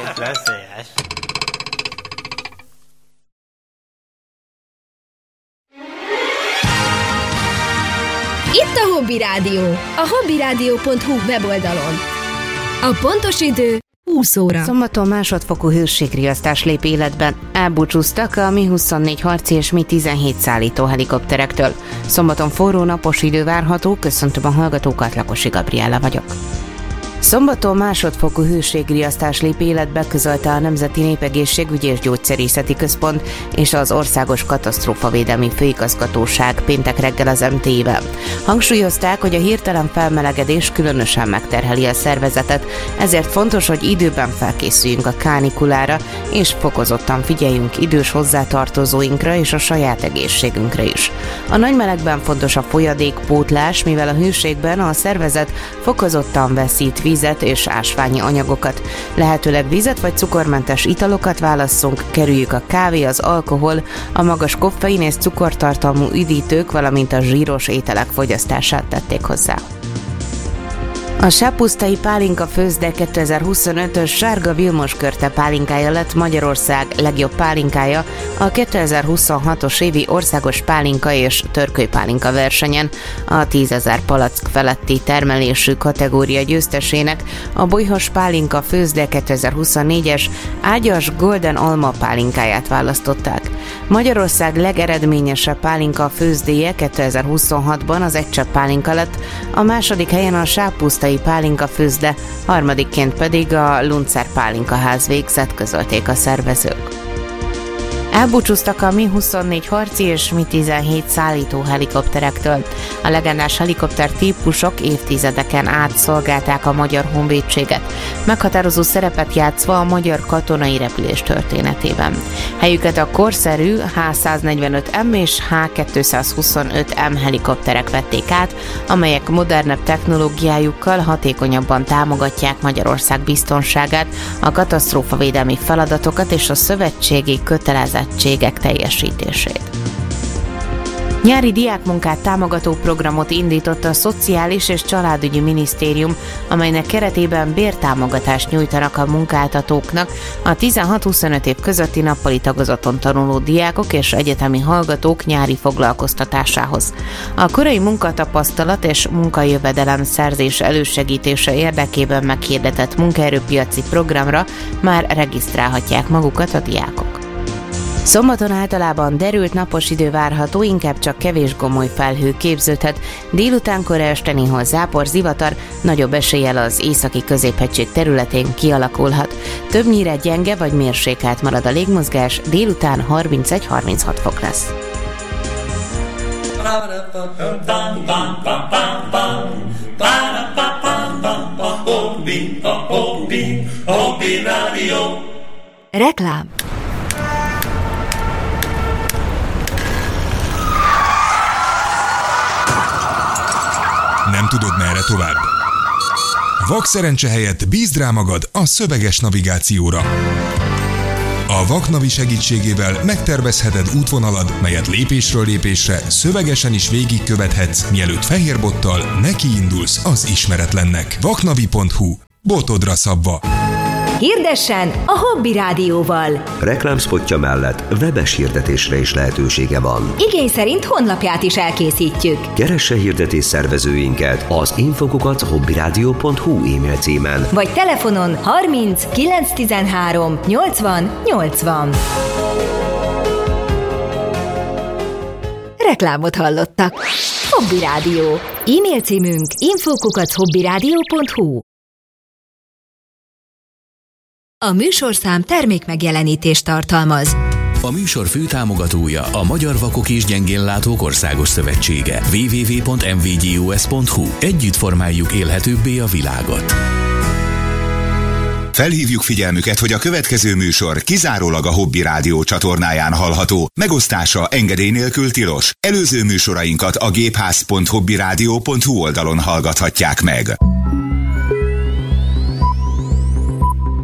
Veszélyes. Itt a Hobby Rádió, a hobbyradio.hu weboldalon. A pontos idő 20 óra. Szombaton másodfokú hőségriasztás lép életben. Elbúcsúztak a Mi-24 harci és Mi-17 szállító helikopterektől. Szombaton forró napos idő várható, köszöntöm a hallgatókat, Lakosi Gabriella vagyok. Szombaton másodfokú hőségriasztás lép életbe, közölte a Nemzeti Népegészségügyi és Gyógyszerészeti Központ és az Országos Katasztrófavédelmi Főigazgatóság péntek reggel az MT-vel. Hangsúlyozták, hogy a hirtelen felmelegedés különösen megterheli a szervezetet, ezért fontos, hogy időben felkészüljünk a kánikulára, és fokozottan figyeljünk idős hozzátartozóinkra és a saját egészségünkre is. A nagy melegben fontos a folyadékpótlás, mivel a hőségben a szervezet fokozottan veszít vizet és ásványi anyagokat. Lehetőleg vizet vagy cukormentes italokat válasszunk, kerüljük a kávé, az alkohol, a magas koffein és cukortartalmú üdítők, valamint a zsíros ételek fogyasztását, tették hozzá. A Sápusztai Pálinka Főzde 2025-ös Sárga Vilmos Körte pálinkája lett Magyarország legjobb pálinkája a 2026-os évi országos pálinka és törkölypálinka versenyen. A 10 000 palack feletti termelésű kategória győztesének a Bolyhos Pálinka Főzde 2024-es Ágyas Golden Alma pálinkáját választották. Magyarország legeredményesebb pálinka főzdéje 2026-ban az Egycsepp pálinka lett, a második helyen a Sápusztai Pálinka Főzde, harmadikként pedig a Luncer Pálinkaház végzett, közölték a szervezők. Elbúcsúztak a Mi-24 harci és Mi-17 szállító helikopterektől. A legendás helikopter típusok évtizedeken át szolgálták a magyar honvédséget, meghatározó szerepet játszva a magyar katonai repülés történetében. Helyüket a korszerű H-145M és H-225M helikopterek vették át, amelyek modernebb technológiájukkal hatékonyabban támogatják Magyarország biztonságát, a katasztrófavédelmi feladatokat és a szövetségi kötelezettségek teljesítését. Nyári diákmunkát támogató programot indított a Szociális és Családügyi Minisztérium, amelynek keretében bértámogatást nyújtanak a munkáltatóknak a 16-25 év közötti nappali tagozaton tanuló diákok és egyetemi hallgatók nyári foglalkoztatásához. A korai munkatapasztalat és munkajövedelem szerzés elősegítése érdekében meghirdetett munkaerőpiaci programra már regisztrálhatják magukat a diákok. Szombaton általában derült napos idő várható, inkább csak kevés gomoly felhő képződhet, délutánkor este néhol zápor, zivatar, nagyobb eséllyel az északi középhegység területén kialakulhat. Többnyire gyenge vagy mérsékelt marad a légmozgás, délután 31-36 fok lesz. Reklám. Nem tudod, merre tovább? Vakszerencse helyett bízd rá magad a szöveges navigációra. A Vaknavi segítségével megtervezheted útvonalad, melyet lépésről lépésre szövegesen is végigkövethetsz, mielőtt fehérbottal nekiindulsz az ismeretlennek. Vaknavi.hu. Botodra szabva. Hirdessen a Hobby Rádióval. Reklámspotja mellett webes hirdetésre is lehetősége van. Igény szerint honlapját is elkészítjük. Keresse hirdetés szervezőinket az info@hobbyradio.hu e-mail címen. Vagy telefonon 30 913 80 80. Reklámot hallottak. Hobby Rádió. E-mail címünk info@hobbyradio.hu. A műsorszám termékmegjelenítést tartalmaz. A műsor főtámogatója a Magyar Vakok és Gyengénlátók Országos Szövetsége. www.mvgus.hu. Együtt formáljuk élhetőbbé a világot. Felhívjuk figyelmüket, hogy a következő műsor kizárólag a Hobby Rádió csatornáján hallható. Megosztása engedély nélkül tilos. Előző műsorainkat a gépház.hobbyradio.hu oldalon hallgathatják meg.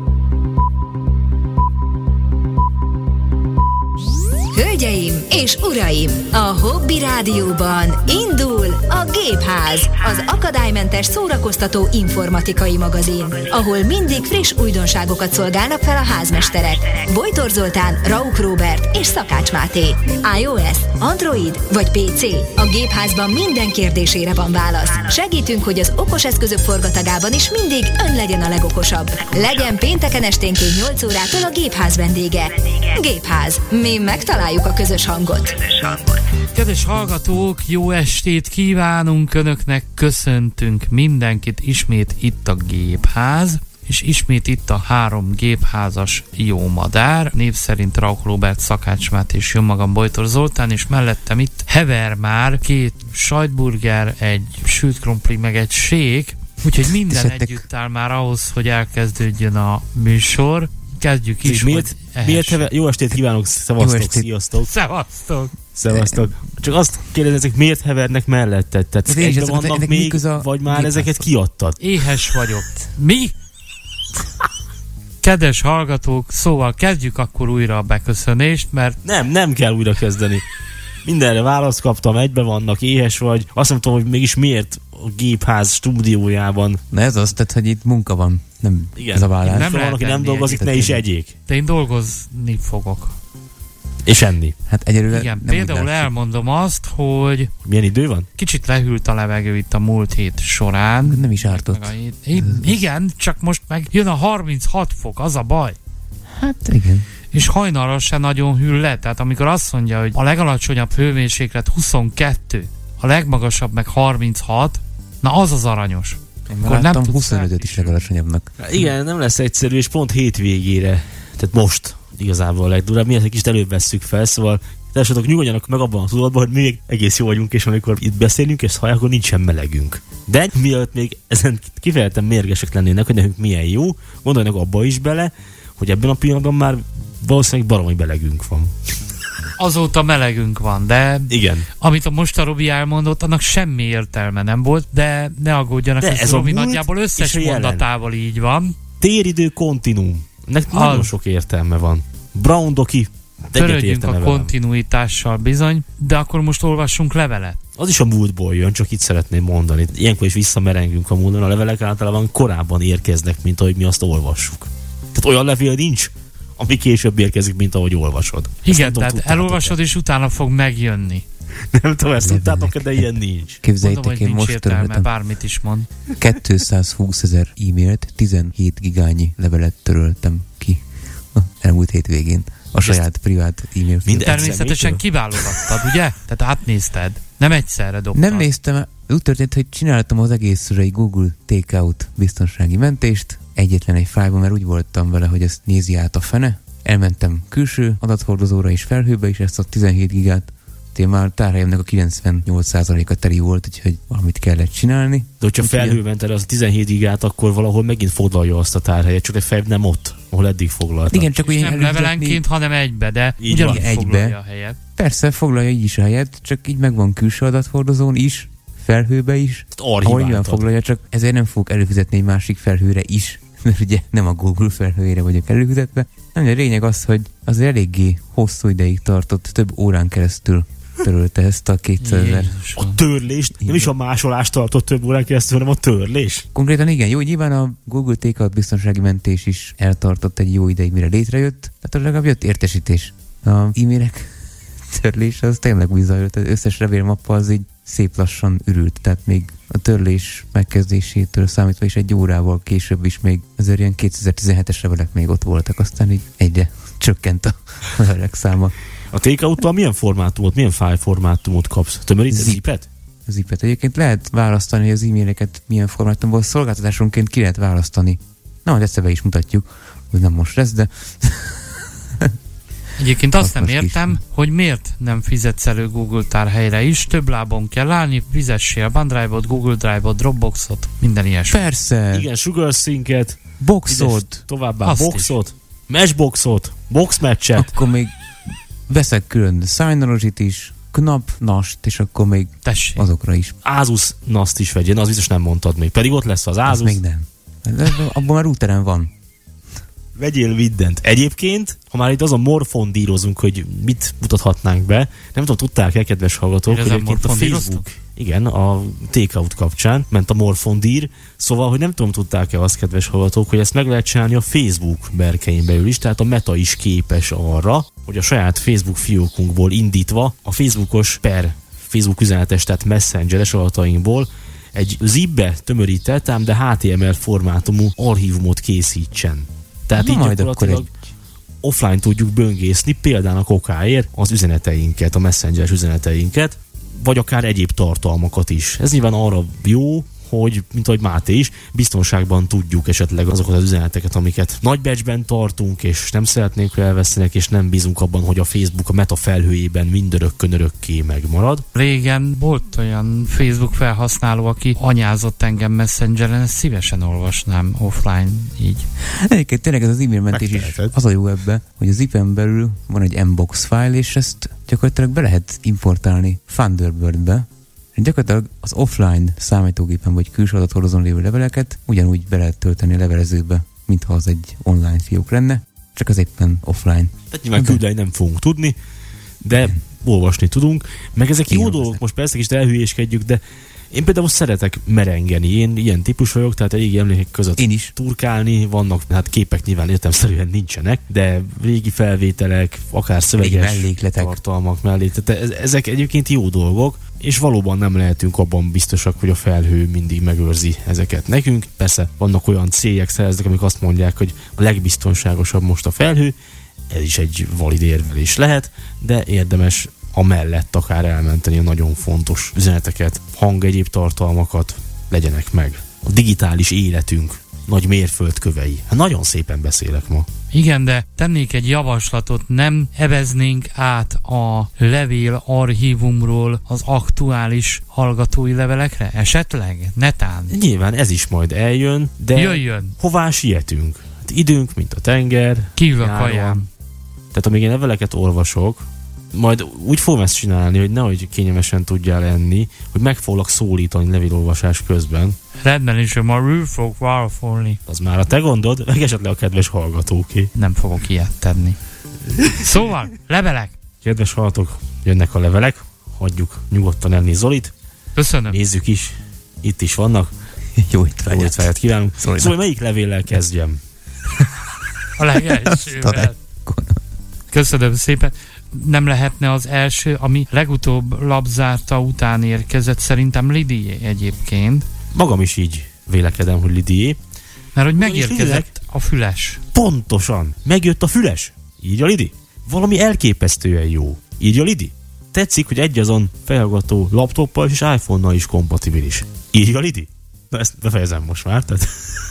Hölgyeim és uraim! A Hobby Rádióban indul a Gépház, az akadálymentes szórakoztató informatikai magazin, ahol mindig friss újdonságokat szolgálnak fel a házmesterek. Bojtor Zoltán, Rauk Róbert és Szakács Máté. iOS, Android vagy PC? A Gépházban minden kérdésére van válasz. Segítünk, hogy az okos eszközök forgatagában is mindig ön legyen a legokosabb. Legyen pénteken esténként 8 órától a Gépház vendége. Gépház. Mi megtaláljuk a közös hangot. Kedves hallgatók, jó estét kívánunk Önöknek, köszöntünk mindenkit ismét itt a Gépház, és ismét itt a 3 gépházas jó madár, név szerint Rauk Róbert, Szakács Máté és jó magam Bojtor Zoltán, és mellettem itt hever már 2 sajtburger, egy sült krumpli, meg egy sék, úgyhogy minden együtt áll már ahhoz, hogy elkezdődjön a műsor. Kezdjük is, miért jó estét kívánok, szevasztok, sziasztok. Szevasztok. Csak azt kérdezzük, miért hevernek melletted? Tehát egyben vannak még, vagy már ezeket kiadtad? Éhes vagyok. Mi? Kedves hallgatók, szóval kezdjük akkor újra a beköszönést, mert... Nem kell újra kezdeni. Mindenre választ kaptam, egyben vannak, éhes vagy. Azt nem tudom, hogy mégis miért a Gépház stúdiójában. Na ez az, tehát, hogy itt munka van. Nem igen, ez a vállás. Nem van, aki nem dolgozik, ne is egyék. De én dolgozni fogok. És enni. Hát egyelőre igen, például elmondom azt, hogy... Milyen idő van? Kicsit lehűlt a levegő itt a múlt hét során. Nem is ártott. Igen, csak most meg jön a 36 fok, az a baj. Hát igen. És hajnalra se nagyon hűl le. Tehát amikor azt mondja, hogy a legalacsonyabb hőmérséklet 22, a legmagasabb meg 36, na az az aranyos. Én már láttam 25-öt is legalacsonyabbnak. Igen, nem lesz egyszerű, és pont hétvégére, tehát most igazából a legdurább, miért egy kicsit előbb vesszük fel, szóval társadalmak nyugodjanak meg abban a tudatban, hogy mi még egész jó vagyunk, és amikor itt beszélünk, és hallják, akkor nincsen melegünk. De mielőtt még ezen kifejezetten mérgesek lennének, hogy nekünk milyen jó, gondoljanak abba is bele, hogy ebben a pillanatban már valószínűleg baromi melegünk van. Azóta melegünk van, de igen. Amit a most a Robi elmondott, annak semmi értelme nem volt, de ne aggódjanak, de ez a Robi nagyjából összes mondatával így van. Téridő kontinúum. Nagyon sok értelme van. Brown Doki. Törődjünk a kontinuitással bizony, de akkor most olvassunk levelet. Az is a múltból jön, csak itt szeretném mondani. Ilyenkor is visszamerengünk a múlton, a levelek általában korábban érkeznek, mint ahogy mi azt olvassuk. Tehát olyan levél nincs, ami később érkezik, mint ahogy olvasod. Igen, tehát elolvasod, és utána fog megjönni. Nem tudom, ezt tudtátok, de ilyen nincs. Képzeljétek, én most töröltem. Bármit is mond. 220 000 e-mailt, 17 gigányi levelet töröltem ki elmúlt hétvégén. A saját privát e-mailt. Természetesen kiválogattad, ugye? Tehát átnézted. Nem egyszerre dobtad. Nem néztem. Úgy történt, hogy csináltam az egészre egy Google Takeout biztonsági mentést. Egyetlen egy fájlban, mert úgy voltam vele, hogy ezt nézi át a fene. Elmentem külső adathordozóra és felhőbe, és ezt a 17 gigát én már tárhelyemnek a 98%-a teli volt, úgyhogy valamit kellett csinálni. De hogyha felhőbe ment el az a 17 gigát, akkor valahol megint foglalja azt a tárhelyet, csak egy fejb nem ott, ahol eddig foglalta. Igen, csak nem levelenként, hanem egybe, de ugyanúgy foglalja a helyet. Persze, foglalja így is a helyet, csak így megvan külső adathordozón is, felhőbe is, ahol így foglalja, csak ezért nem fogok előfizetni egy másik felhőre is, mert ugye nem a Google felhőjére vagyok előfizetve. Nem, a lényeg az, hogy az eléggé hosszú ideig tartott, több órán keresztül törölte ezt a 200 000. A törlést? Nem is a másolást tartott több órán keresztül, hanem a törlés? Konkrétan igen, jó, nyilván a Google Takeout biztonsági mentés is eltartott egy jó ideig, mire létrejött, tehát legalább jött értesítés. A e-mailek törlés az tényleg úgy zajlott, az összes levélmappa az így szép lassan ürült, tehát még a törlés megkezdésétől számítva is egy órával később is még azért ilyen 2017-es levelek még ott voltak, aztán így egyre csökkent a levelek száma. A Takeout-tal milyen formátumot, milyen file formátumot kapsz? Tömörít zip-et? Zip-et. Egyébként lehet választani, hogy az e-maileket milyen formátumból, szolgáltatásonként ki lehet választani. Na, majd ezt be is mutatjuk, hogy nem most lesz, de... Egyébként azt nem értem, hogy miért nem fizetsz elő Google tárhelyre is, több lábon kell állni, fizessél OneDrive-ot, Google Drive-ot, Dropboxot, minden ilyesmi. Persze. Igen, SugarSync-et, Boxot, továbbá Boxot, Meshboxot, Boxmatchet. Akkor még veszek külön Synology-t is, Knap, Nast, és akkor még tessék. Azokra is. Asus Nast is vegyen, az biztos nem mondtad még. Pedig ott lesz az Asus. Az még nem. Abban már routeren van. Vegyél mindent. Egyébként, ha már itt azon morfondírozunk, hogy mit mutathatnánk be, nem tudom, tudták-e, kedves hallgatók, hogy egyébként a Facebook, igen, a Takeout kapcsán ment a morfondír, szóval, hogy nem tudom, tudták-e azt, kedves hallgatók, hogy ezt meg lehet csinálni a Facebook berkein belül is, tehát a Meta is képes arra, hogy a saját Facebook fiókunkból indítva a Facebookos per Facebook üzenetes, tehát messengeres adatainkból egy zip-be tömörített, ám de HTML formátumú archívumot készítsen. Tehát így gyakorlatilag offline tudjuk böngészni például okáért az üzeneteinket, a messengeres üzeneteinket, vagy akár egyéb tartalmakat is. Ez nyilván arra jó, hogy, mint ahogy Máté is, biztonságban tudjuk esetleg azokat az üzeneteket, amiket nagy batchben tartunk, és nem szeretnénk, hogy elvesztenek, és nem bízunk abban, hogy a Facebook a Meta felhőjében mindörökkön örökké megmarad. Régen volt olyan Facebook felhasználó, aki anyázott engem Messengeren, ezt szívesen olvasnám offline így. Egyébként tényleg ez az e-mail mentés is az a jó ebbe, hogy az IP-en belül van egy Mbox file, és ezt gyakorlatilag be lehet importálni Thunderbird-be. Gyakorlatilag az offline számítógépen vagy külső adathordozón lévő leveleket ugyanúgy be lehet tölteni a levelezőbe, mintha az egy online fiók lenne, csak az éppen offline. Tehát nyilván küldeni nem fogunk tudni, de olvasni tudunk, meg ezek jó dolgok, most persze kis elhülyéskedjük, de én például szeretek merengeni, én ilyen típus vagyok, tehát régi emlékek között én is turkálni, vannak, hát képek nyilván értelemszerűen nincsenek, de régi felvételek, akár szöveges tartalmak mellé, tehát ezek egyébként jó dolgok, és valóban nem lehetünk abban biztosak, hogy a felhő mindig megőrzi ezeket nekünk. Persze vannak olyan cégek, szervezetek, amik azt mondják, hogy a legbiztonságosabb most a felhő, ez is egy valid érvelés lehet, de érdemes amellett akár elmenteni a nagyon fontos üzeneteket, egyéb tartalmakat legyenek meg. A digitális életünk nagy mérföldkövei. Hát nagyon szépen beszélek ma. Igen, de tennék egy javaslatot, nem eveznénk át a levél archívumról az aktuális hallgatói levelekre? Esetleg? Netán? Nyilván ez is majd eljön, de jöjjön. Hová sietünk? Hát időnk, mint a tenger. Kívül a kaján. Tehát amíg én leveleket olvasok, majd úgy fogom ezt csinálni, hogy nehogy kényelmesen tudjál enni, hogy meg foglak szólítani levélolvasás közben. Rendben is, hogy ma rül fog válaszolni. Az már a te gondod, meg esetleg a kedves hallgatóké. Nem fogok ilyet tenni. Szóval, levelek! Kedves hallgatók, jönnek a levelek, hagyjuk nyugodtan enni Zolit. Köszönöm. Nézzük is, itt is vannak. Jó étvágyat kívánunk. Szóval melyik levéllel kezdjem? A legelsővel. Köszönöm szépen. Nem lehetne az első, ami legutóbb lapzárta után érkezett, szerintem Lidié egyébként. Magam is így vélekedem, hogy Lidié. Mert hogy megérkezett a füles. Pontosan, megjött a füles. Így a Lidi. Valami elképesztően jó. Így a Lidi. Tetszik, hogy egyazon felhallgató laptoppal és iPhone-nal is kompatibilis. Így a Lidi. Na ezt befejezem most már, tehát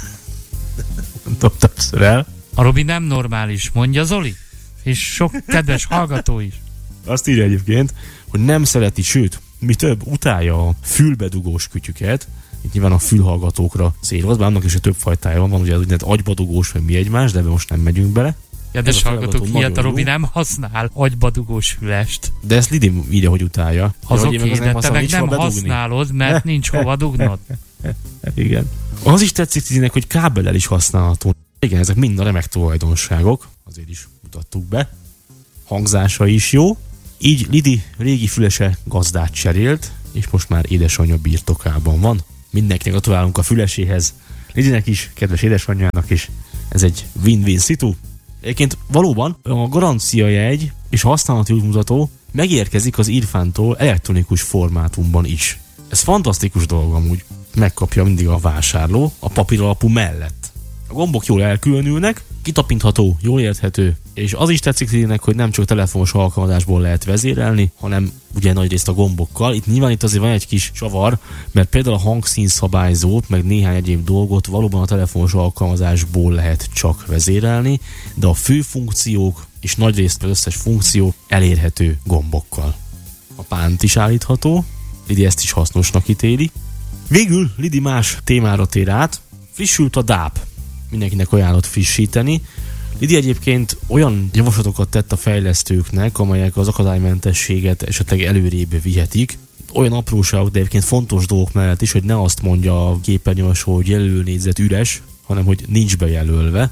mondtam többször el. A Robi nem normális, mondja Zoli. És sok kedves hallgató is. Azt írja egyébként, hogy nem szereti, sőt, mi több, utálja a fülbedugós kütyüket. Itt nyilván a fülhallgatókra céloz, bár annak is több fajtája van, ugye az úgynevezett agybadugós, vagy mi egymás, de ebbe most nem megyünk bele. Kedves hallgatók, ilyet a Robi nem használ agybadugós fülest. De ezt Lidi írja, hogy utálja. Az oké, de te meg nem használod, mert nincs hova dugnod. Igen. Az is tetszik Lidinek, hogy kábellel is használható. Igen, ezek mind a remek tulajdonságok, azért is mutattuk be. Hangzása is jó. Így Lidi régi fülese gazdát cserélt, és most már édesanyja birtokában van. Mindenkinek gratulálunk a füleséhez. Lidinek is, kedves édesanyjának is. Ez egy win-win szitu. Egyébként valóban a garanciajegy és a használati útmutató megérkezik az Irfántól elektronikus formátumban is. Ez fantasztikus dolog amúgy. Megkapja mindig a vásárló a papíralapú mellett. A gombok jól elkülönülnek, kitapintható, jól érthető, és az is tetszik Lidinek, hogy nem csak telefonos alkalmazásból lehet vezérelni, hanem ugye nagyrészt a gombokkal. Itt azért van egy kis csavar, mert például a hangszínszabályzót, meg néhány egyéb dolgot valóban a telefonos alkalmazásból lehet csak vezérelni, de a fő funkciók és nagyrészt az összes funkció elérhető gombokkal. A pánt is állítható, Lidi ezt is hasznosnak ítéli. Végül Lidi más témára tér át, frissült a DAP. Mindenkinek ajánlott frissíteni. Lidi egyébként olyan javaslatokat tett a fejlesztőknek, amelyek az akadálymentességet esetleg előrébb vihetik. Olyan apróságok, de egyébként fontos dolgok mellett is, hogy ne azt mondja a képernyősor, hogy jelölőnégyzet üres, hanem hogy nincs bejelölve.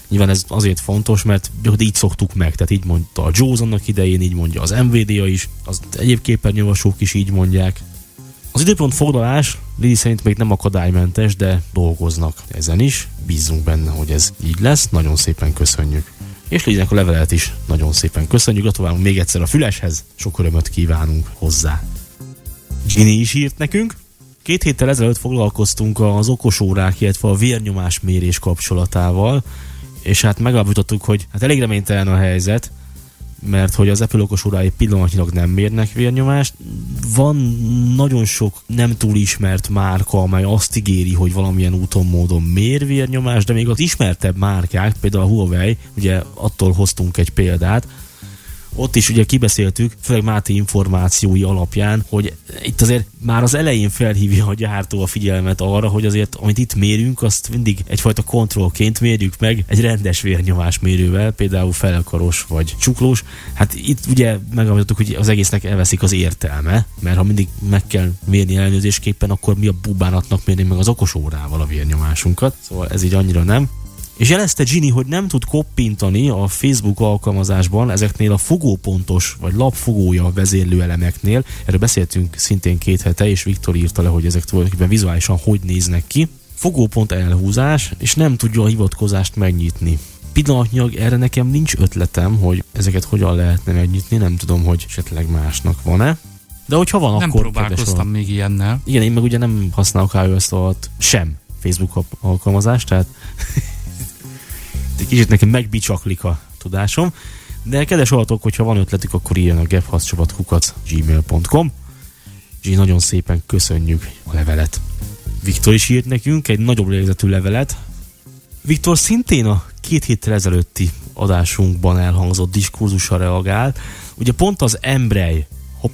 Nyilván ez azért fontos, mert így szoktuk meg, tehát így mondta a JAWS annak idején, így mondja az NVIDIA is, az egyéb képernyőolvasók is így mondják. Az időpont foglalás Lili szerint még nem akadálymentes, de dolgoznak ezen is, bízunk benne, hogy ez így lesz, nagyon szépen köszönjük. És Lilinek a levelet is nagyon szépen köszönjük, gratulálunk még egyszer a füleshez, sok örömöt kívánunk hozzá. Ginny is írt nekünk. 2 héttel ezelőtt foglalkoztunk az okosórák, illetve a vérnyomásmérés kapcsolatával, és hát megállapítottuk, hogy hát elég reménytelen a helyzet, mert hogy az Apple okosórái pillanatnyilag nem mérnek vérnyomást. Van nagyon sok nem túl ismert márka, amely azt ígéri, hogy valamilyen úton módon mér vérnyomást, de még az ismertebb márkák, például a Huawei, ugye attól hoztunk egy példát, ott is ugye kibeszéltük, főleg Máté információi alapján, hogy itt azért már az elején felhívja a gyártó a figyelmet arra, hogy azért, amit itt mérünk, azt mindig egyfajta kontrollként mérjük meg egy rendes vérnyomásmérővel, például felkaros vagy csuklós. Hát itt ugye megállapítottuk, hogy az egésznek elveszik az értelme, mert ha mindig meg kell mérni ellenőrzésképpen, akkor mi a bubánatnak mérnénk meg az okosórával a vérnyomásunkat. Szóval ez így annyira nem. És jelezte Ginny, hogy nem tud koppintani a Facebook alkalmazásban ezeknél a fogópontos vagy lapfogója vezérlőelemeknél. Erről beszéltünk szintén 2 hete, és Viktor írta le, hogy ezek tulajdonképpen vizuálisan hogy néznek ki. Fogópont elhúzás, és nem tudja a hivatkozást megnyitni. Pillanatnyilag erre nekem nincs ötletem, hogy ezeket hogyan lehetne megnyitni, nem tudom, hogy esetleg másnak van-e. De hogyha van, nem akkor... Nem próbálkoztam még ilyennel. Igen, én meg ugye nem használok iOS-t alatt sem Facebook alkalmazást, tehát... egy kicsit nekem megbicsaklik a tudásom, de kedves hallgatók, hogyha van ötletük, akkor írjon a gepharcsapat@gmail.com. És így nagyon szépen köszönjük a levelet. Viktor is írt nekünk egy nagyobb lélegzetű levelet. Viktor szintén a 2 héttel ezelőtti adásunkban elhangzott diskurzusra reagált. Ugye pont az Embraer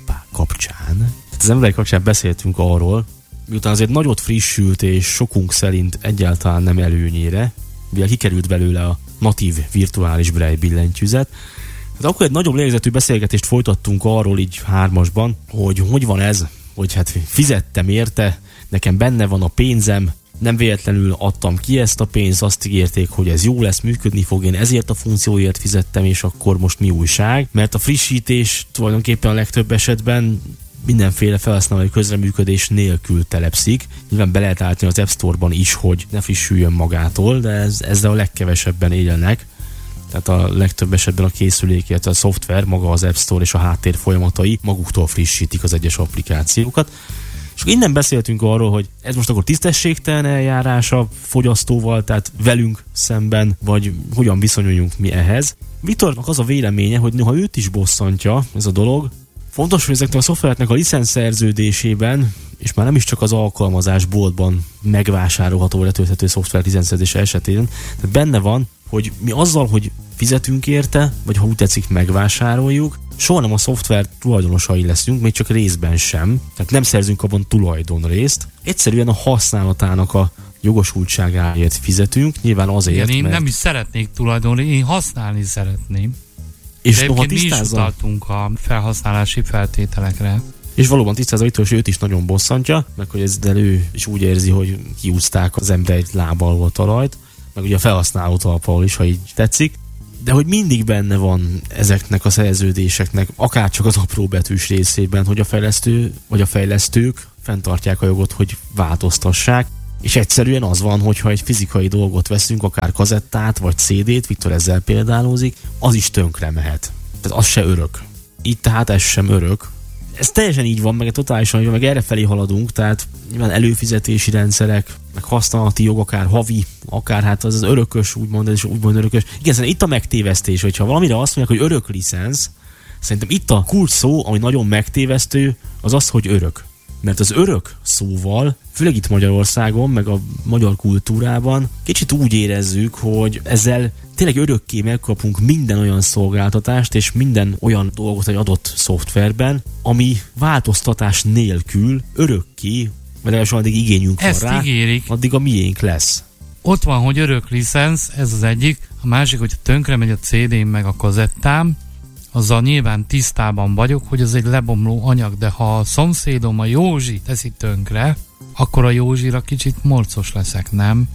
kapcsán, az Embraer kapcsán beszéltünk arról, miután azért nagyot frissült és sokunk szerint egyáltalán nem előnyére, ugye kikerült belőle a natív virtuális Braille billentyűzet. Hát akkor egy nagyobb lélegzetű beszélgetést folytattunk arról így 3-asban, hogy van ez, hogy hát fizettem érte, nekem benne van a pénzem, nem véletlenül adtam ki ezt a pénzt, azt ígérték, hogy ez jó lesz, működni fog, én ezért a funkcióért fizettem, és akkor most mi újság? Mert a frissítés tulajdonképpen a legtöbb esetben mindenféle felhasználói közreműködés nélkül telepszik. Nyilván be lehet állítani az App Store-ban is, hogy ne frissüljön magától, de ezzel a legkevesebben élnek. Tehát a legtöbb esetben a készülék, illetve a szoftver, maga az App Store és a háttér folyamatai maguktól frissítik az egyes applikációkat. És innen beszéltünk arról, hogy ez most akkor tisztességtelen eljárás a fogyasztóval, tehát velünk szemben, vagy hogyan viszonyuljunk mi ehhez. Viktornak az a véleménye, hogy ha őt is bosszantja ez a dolog, fontos, hogy ezeknek a szoftvereknek a licenszerződésében, és már nem is csak az alkalmazásboltban megvásárolható vagy letölthető szoftver licenszerzése esetén, tehát benne van, hogy mi azzal, hogy fizetünk érte, vagy ha úgy tetszik, megvásároljuk, soha nem a szoftver tulajdonosai leszünk, még csak részben sem. Tehát nem szerzünk abban tulajdonrészt. Egyszerűen a használatának a jogosultságáért fizetünk, nyilván azért, igen, én mert... nem is szeretnék tulajdonrészt, én használni szeretném. És de noha mi is utaltunk a felhasználási feltételekre. És valóban tisztázza itt, hogy őt is nagyon bosszantja, meg hogy ezzel ő is úgy érzi, hogy kiúzták az ember lába alól a talajt, meg ugye a felhasználó talpal is, ha így tetszik. De hogy mindig benne van ezeknek a szerződéseknek, akár csak az apró betűs részében, hogy a fejlesztő vagy a fejlesztők fenntartják a jogot, hogy változtassák. És egyszerűen az van, hogyha egy fizikai dolgot veszünk, akár kazettát vagy CD-t, Viktor ezzel példálózik, az is tönkre mehet. Tehát az se örök. Így tehát ez sem örök. Ez teljesen így van, meg totálisan így van, meg errefelé haladunk, tehát nyilván előfizetési rendszerek, meg használati jog, akár havi, akár hát az örökös, úgymond, ez is úgymond örökös. Igen, szerintem itt a megtévesztés, hogyha valamire azt mondják, hogy örök licensz, szerintem itt a kulcs szó, ami nagyon megtévesztő, az az, hogy örök. Mert az örök szóval, főleg itt Magyarországon, meg a magyar kultúrában kicsit úgy érezzük, hogy ezzel tényleg örökké megkapunk minden olyan szolgáltatást és minden olyan dolgot egy adott szoftverben, ami változtatás nélkül örökké, mert legalábbis addig igényünk van rá, ígérik. Addig a miénk lesz. Ott van, hogy örök licensz, ez az egyik. A másik, hogy tönkre megy a CD-m meg a kazettám, azzal nyilván tisztában vagyok, hogy ez egy lebomló anyag, de ha a szomszédom, a Józsi teszi tönkre, akkor a Józsira kicsit morcos leszek, nem?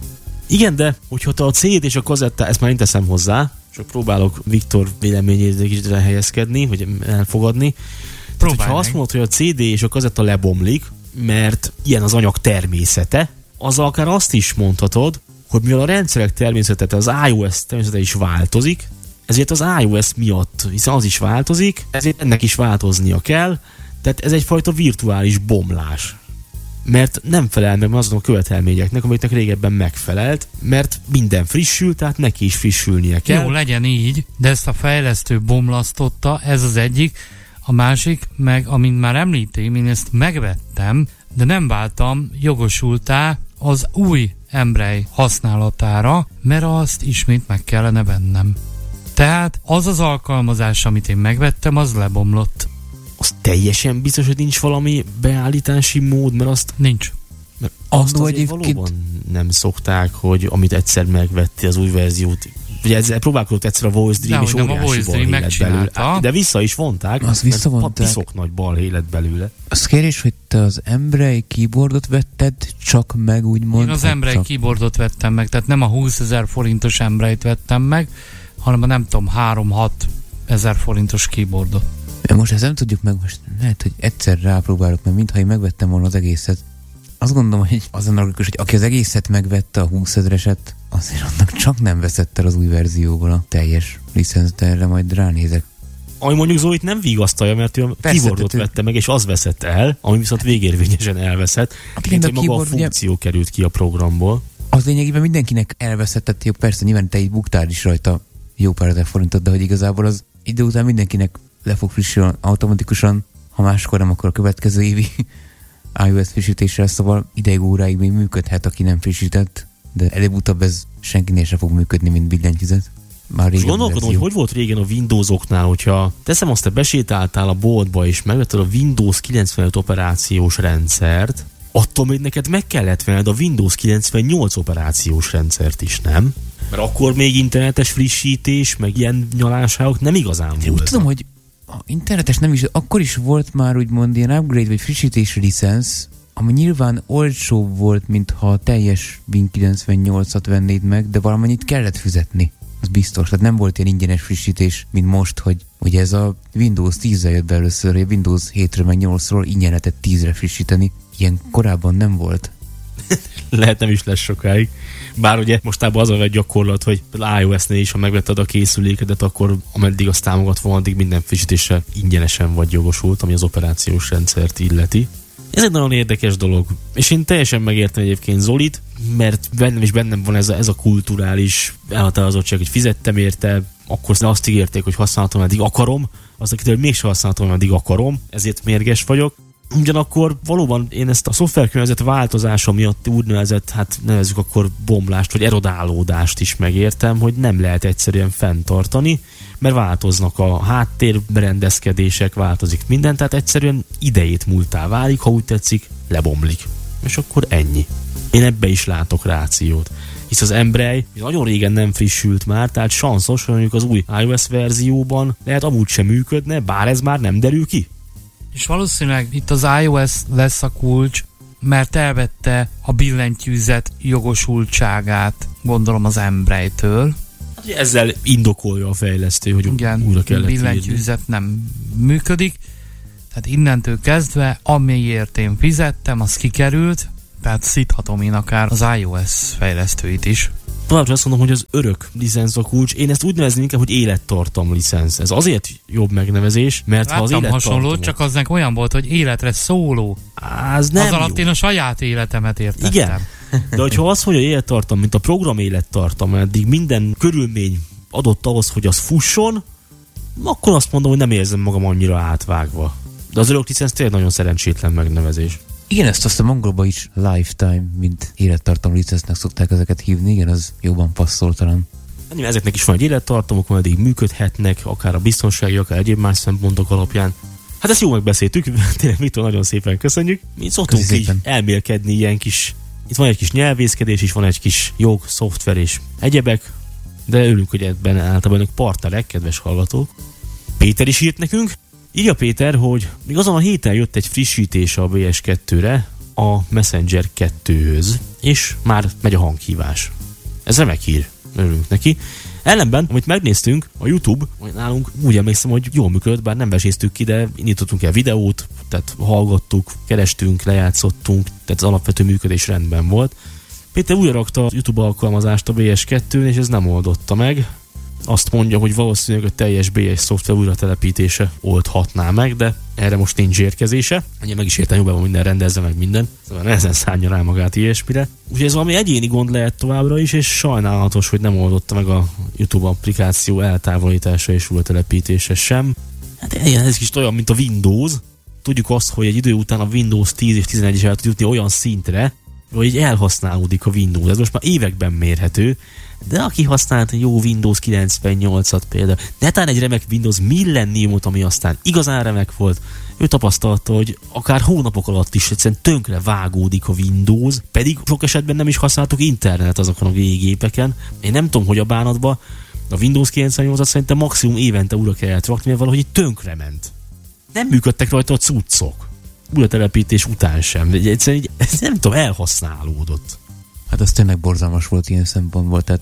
Igen, de hogyha te a CD és a kazetta, ezt már én teszem hozzá, csak próbálok Viktor véleményét egy kicsit helyezkedni, vagy elfogadni. Tehát, ha azt mondod, hogy a CD és a kazetta lebomlik, mert ilyen az anyag természete, azzal akár azt is mondhatod, hogy mivel a rendszerek természete, az iOS természete is változik, ezért az iOS miatt, hiszen az is változik, ezért ennek is változnia kell, tehát ez egyfajta virtuális bomlás. Mert nem felel meg azon a követelményeknek, amiknek régebben megfelelt, mert minden frissül, tehát neki is frissülnie kell. Jó, legyen így, de ezt a fejlesztő bomlasztotta, ez az egyik. A másik, meg amint már említem, én ezt megvettem, de nem váltam jogosultá az új Embraer használatára, mert azt ismét meg kellene vennem. Tehát az az alkalmazás, amit én megvettem, az lebomlott. Az teljesen biztos, hogy nincs valami beállítási mód, mert azt... Nincs. Mert azt azért valóban nem szokták, hogy amit egyszer megvetti az új verziót, ugye ezzel próbálkozott egyszer a Voice Dream, és óriási balhélet belőle. De vissza is vonták, azt visszavonták. Piszok nagy balhélet belőle. Az kérdés, hogy te az Embraer keyboardot vetted csak meg, úgymond? Én az Embraer keyboardot vettem meg, tehát nem a 20 000 forintos Embraert vettem meg, hanem a nem tudom, 3-6 000 forintos keyboardot. Most ezt nem tudjuk meg, most lehet, hogy egyszer rápróbálok, mert mintha én megvettem volna az egészet. Azt gondolom, hogy az a logikus, hogy aki az egészet megvette, a 20 000-eset, azért annak csak nem veszett el az új verzióból a teljes licensz, de erre majd ránézek. Ami mondjuk Zolit nem vigasztalja, mert ő a keyboardot vette meg, és az veszett el, ami viszont végérvényesen elveszett, mint hogy maga a funkció került ki a programból. Az lényegében mindenkinek elveszett, jó, persze nyilván te így buktál is rajta jó pár ezer forintot, de hogy igazából az idő után mindenkinek le fog frissülni automatikusan, ha máskor nem, akkor a következő évi iOS frissítésre, szóval ideig óráig még működhet, aki nem frissített, de előbb-utóbb ez senkinél sem fog működni, mint billentyűzet. És gondolkodom, hogy volt régen a Windowsoknál, hogyha teszem azt, te besétáltál a boltba és megvetted a Windows 95 operációs rendszert, attól még neked meg kellett venned a Windows 98 operációs rendszert is, nem? Mert akkor még internetes frissítés, meg ilyen nyalánságok nem igazán volt. Úgy tudom, hogy a internetes nem is, akkor is volt már úgymond ilyen upgrade vagy frissítési licensz, ami nyilván olcsóbb volt, mint ha a teljes Win 98-at vennéd meg, de valamennyit kellett fizetni. Az biztos. Tehát nem volt ilyen ingyenes frissítés, mint most, hogy ugye ez a Windows 10-zel jött be először, a Windows 7-ről meg 8-ról ingyen lehetett 10-re frissíteni. Ilyen korábban nem volt. Lehet nem is lesz sokáig. Bár ugye mostában az a gyakorlat, hogy iOS-nél is, ha megvetted a készülékedet, akkor ameddig azt támogatva, addig minden frissítésre ingyenesen vagy jogosult, ami az operációs rendszert illeti. Ez egy nagyon érdekes dolog. És én teljesen megértem egyébként Zolit, mert bennem van ez a kulturális elhatározottság, hogy fizettem érte, akkor azt ígérték, hogy használhatom, eddig akarom, az akitől mégsem használhatom, eddig akarom, ezért mérges vagyok. Ugyanakkor valóban én ezt a szoftverkörnyezet változása miatt úgynevezett, hát nevezzük akkor bomlást, vagy erodálódást is megértem, hogy nem lehet egyszerűen fenntartani, mert változnak a háttérberendezkedések, változik minden, tehát egyszerűen idejét múltá válik, ha úgy tetszik, lebomlik. És akkor ennyi. Én ebbe is látok rációt. Hisz az Embraer nagyon régen nem frissült már, tehát sanszos, hogy mondjuk az új iOS verzióban lehet amúgy sem működne, bár ez már nem derül ki. És valószínűleg itt az iOS lesz a kulcs, mert elvette a billentyűzet jogosultságát, gondolom az Embraer-től. Ezzel indokolja a fejlesztő, hogy igen, újra kellett írni. Billentyűzet nem működik, tehát innentől kezdve, amiért én fizettem, az kikerült, tehát szíthatom én akár az iOS fejlesztőit is. Továbbra azt mondom, hogy az örök licensz a kulcs. Én ezt úgy nevezném inkább, hogy élettartam licensz. Ez azért jobb megnevezés, mert ha az élettartamot... hasonló, csak aznak olyan volt, hogy életre szóló. Az nem alatt jó. Én a saját életemet értettem. Igen, de hogyha azt mondja, hogy élettartam, mint a program élettartam, eddig minden körülmény adott ahhoz, hogy az fusson, akkor azt mondom, hogy nem érzem magam annyira átvágva. De az örök licensz tényleg nagyon szerencsétlen megnevezés. Igen, ezt azt a angolban is lifetime, mint élettartam licensznek szokták ezeket hívni, igen, az jobban passzol talán. Ezeknek is van egy élettartamok, ameddig működhetnek, akár a biztonsági, akár egyéb más szempontok alapján. Hát ezt jól megbeszéltük, tényleg mitől nagyon szépen köszönjük. Mi szoktunk így elmélkedni ilyen kis, itt van egy kis nyelvészkedés is, van egy kis jog, szoftver és egyebek, de örülünk, hogy ebben általában önök partnerek, kedves hallgatók. Péter is írt nekünk. Írja Péter, hogy még azon a héten jött egy frissítés a BS2-re, a Messenger 2-höz, és már megy a hanghívás. Ez remek hír. Örülünk neki. Ellenben, amit megnéztünk, a YouTube, nálunk úgy emlékszem, hogy jól működött, bár nem veséztük ki, de indítottunk el videót, tehát hallgattuk, kerestünk, lejátszottunk, tehát az alapvető működés rendben volt. Péter újra rakta a YouTube alkalmazást a BS2-n, és ez nem oldotta meg. Azt mondja, hogy valószínűleg a teljes BS szoftver újratelepítése oldhatná meg, de erre most nincs érkezése. Ugye meg is értem, jobban minden rendezze meg minden. Szóval nehezen szánja rá magát ilyesmire. Úgyhogy ez valami egyéni gond lehet továbbra is, és sajnálatos, hogy nem oldotta meg a YouTube applikáció eltávolítása és újratelepítése sem. Hát ez kicsit olyan, mint a Windows. Tudjuk azt, hogy egy idő után a Windows 10 és 11 is el tud jutni olyan szintre, hogy elhasználódik a Windows. Ez most már években mérhető, de aki használt jó Windows 98-at például, netán egy remek Windows Millenniumot, ami aztán igazán remek volt, ő tapasztalta, hogy akár hónapok alatt is egyszerűen tönkre vágódik a Windows, pedig sok esetben nem is használtuk internet azokon a végigépeken. Én nem tudom, hogy a bánatban a Windows 98-at szerintem maximum évente újra kellett rakni, mert valahogy tönkre ment. Nem működtek rajta a cuccok. Újratelepítés után sem. Egyszerűen így, nem tudom, elhasználódott. Hát az tényleg borzalmas volt ilyen szempontból, tehát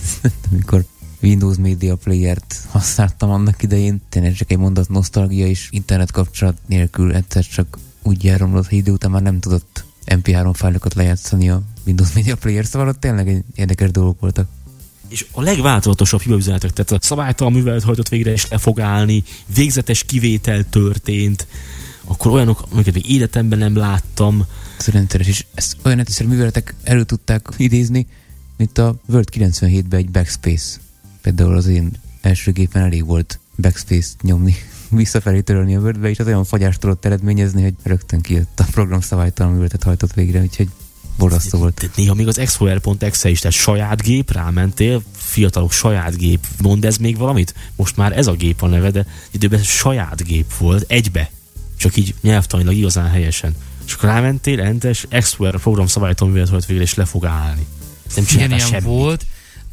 amikor Windows Media Player-t használtam annak idején, tényleg csak egy mondat nosztalgia és internet kapcsolat nélkül egyszer csak úgy elromlott, hogy idő után már nem tudott MP3 fájlokat lejátszani a Windows Media Player, szóval ott tényleg egy érdekes dolgok voltak. És a legváltozatosabb hibaüzenetek, tehát a szabálytalan művelet hajtott végre és le fog állni, végzetes kivétel történt, akkor olyanok, amiket még életemben nem láttam. Ez rendszeres, és ezt olyan egyszerű műveletek elő tudták idézni, mint a Word 97-ben egy backspace. Például az én első gépen elég volt backspace-t nyomni, visszafelé törölni a Wordbe, és az olyan fagyást tudott eredményezni, hogy rögtön kijött a program szabálytalan műveletet hajtott végre, úgyhogy borzasztó volt. Néha még az Explorer.exe is, tehát saját gép, rámentél, fiatalok saját gép, mond ez még valamit? Most már ez a gép a neve, de időben saját gép volt, egybe. Csak így nyelvtanilag igazán helyesen. És akkor rámentél, entes, Explorer program szabálytalan művelet hajtott végre, és le fog állni. Nem csináltál semmit. Volt.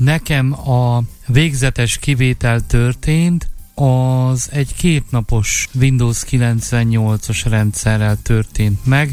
Nekem a végzetes kivétel történt, az egy 2 napos Windows 98-as rendszerrel történt meg,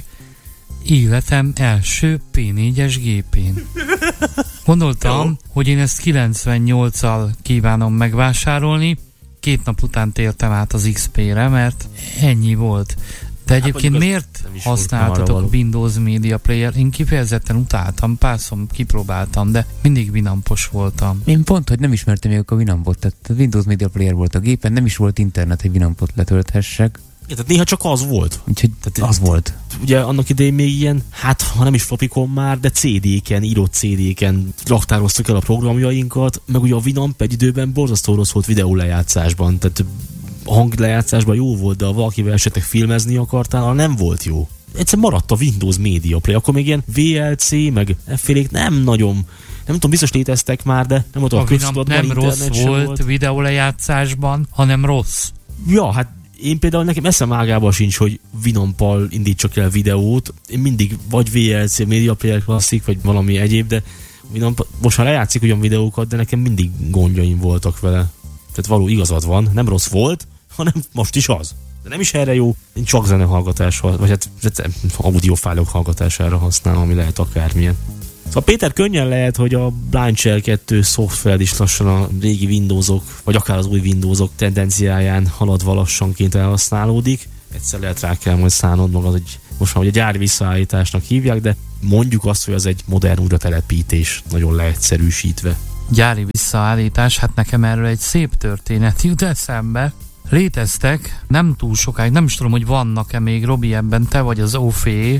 életem első P4-es gépén. Gondoltam, hogy én ezt 98-al kívánom megvásárolni, 2 nap után tértem át az XP-re, mert ennyi volt. De egyébként miért használtatok a Windows Media Player? Én kifejezetten utáltam, párszor kipróbáltam, de mindig Winampos voltam. Én pont, hogy nem ismertem még a Winampot, tehát a Windows Media Player volt a gépen, nem is volt internet, hogy Winampot letölthessek. Ja, tehát néha csak az volt. Úgyhogy tehát az volt. Ugye annak idején még ilyen, hát ha nem is flopikon már, de CD-ken, írott CD-ken raktároztuk el a programjainkat, meg ugye a Winamp egy időben borzasztó rossz volt videó lejátszásban, tehát a hanglejátszásban jó volt, de ha valakivel esetleg filmezni akartál, nem volt jó. Egyszerűen maradt a Windows Media Player, akkor még ilyen VLC, meg effélék nem nagyon, nem tudom, biztos léteztek már, de nem volt a köztudatban, nem rossz volt videólejátszásban, hanem rossz. Ja, hát én például nekem eszem ágában sincs, hogy Winampal indítsak el videót. Én mindig vagy VLC, Media Player Classic, vagy valami egyéb, de Winamp most már lejátszik ugyan videókat, de nekem mindig gondjaim voltak vele. Tehát való igazad van, nem rossz volt, hanem most is az. De nem is erre jó, én csak zenehallgatásra, vagy hát audiofájlok hallgatására használom, ami lehet akármilyen. Szóval Péter, könnyen lehet, hogy a Blind Shell 2 szoftver is lassan a régi Windowsok, vagy akár az új Windowsok tendenciáján haladva lassanként elhasználódik. Egyszer lehet rá kell majd szánod magad, hogy most már ugye gyári visszaállításnak hívják, de mondjuk azt, hogy az egy modern újratelepítés, nagyon leegyszerűsítve. Gyári visszaállítás, hát nekem erről egy szép történet jut eszembe. Léteztek, nem túl sokáig, nem is tudom, hogy vannak-e még, Robi, ebben te vagy az Ofé.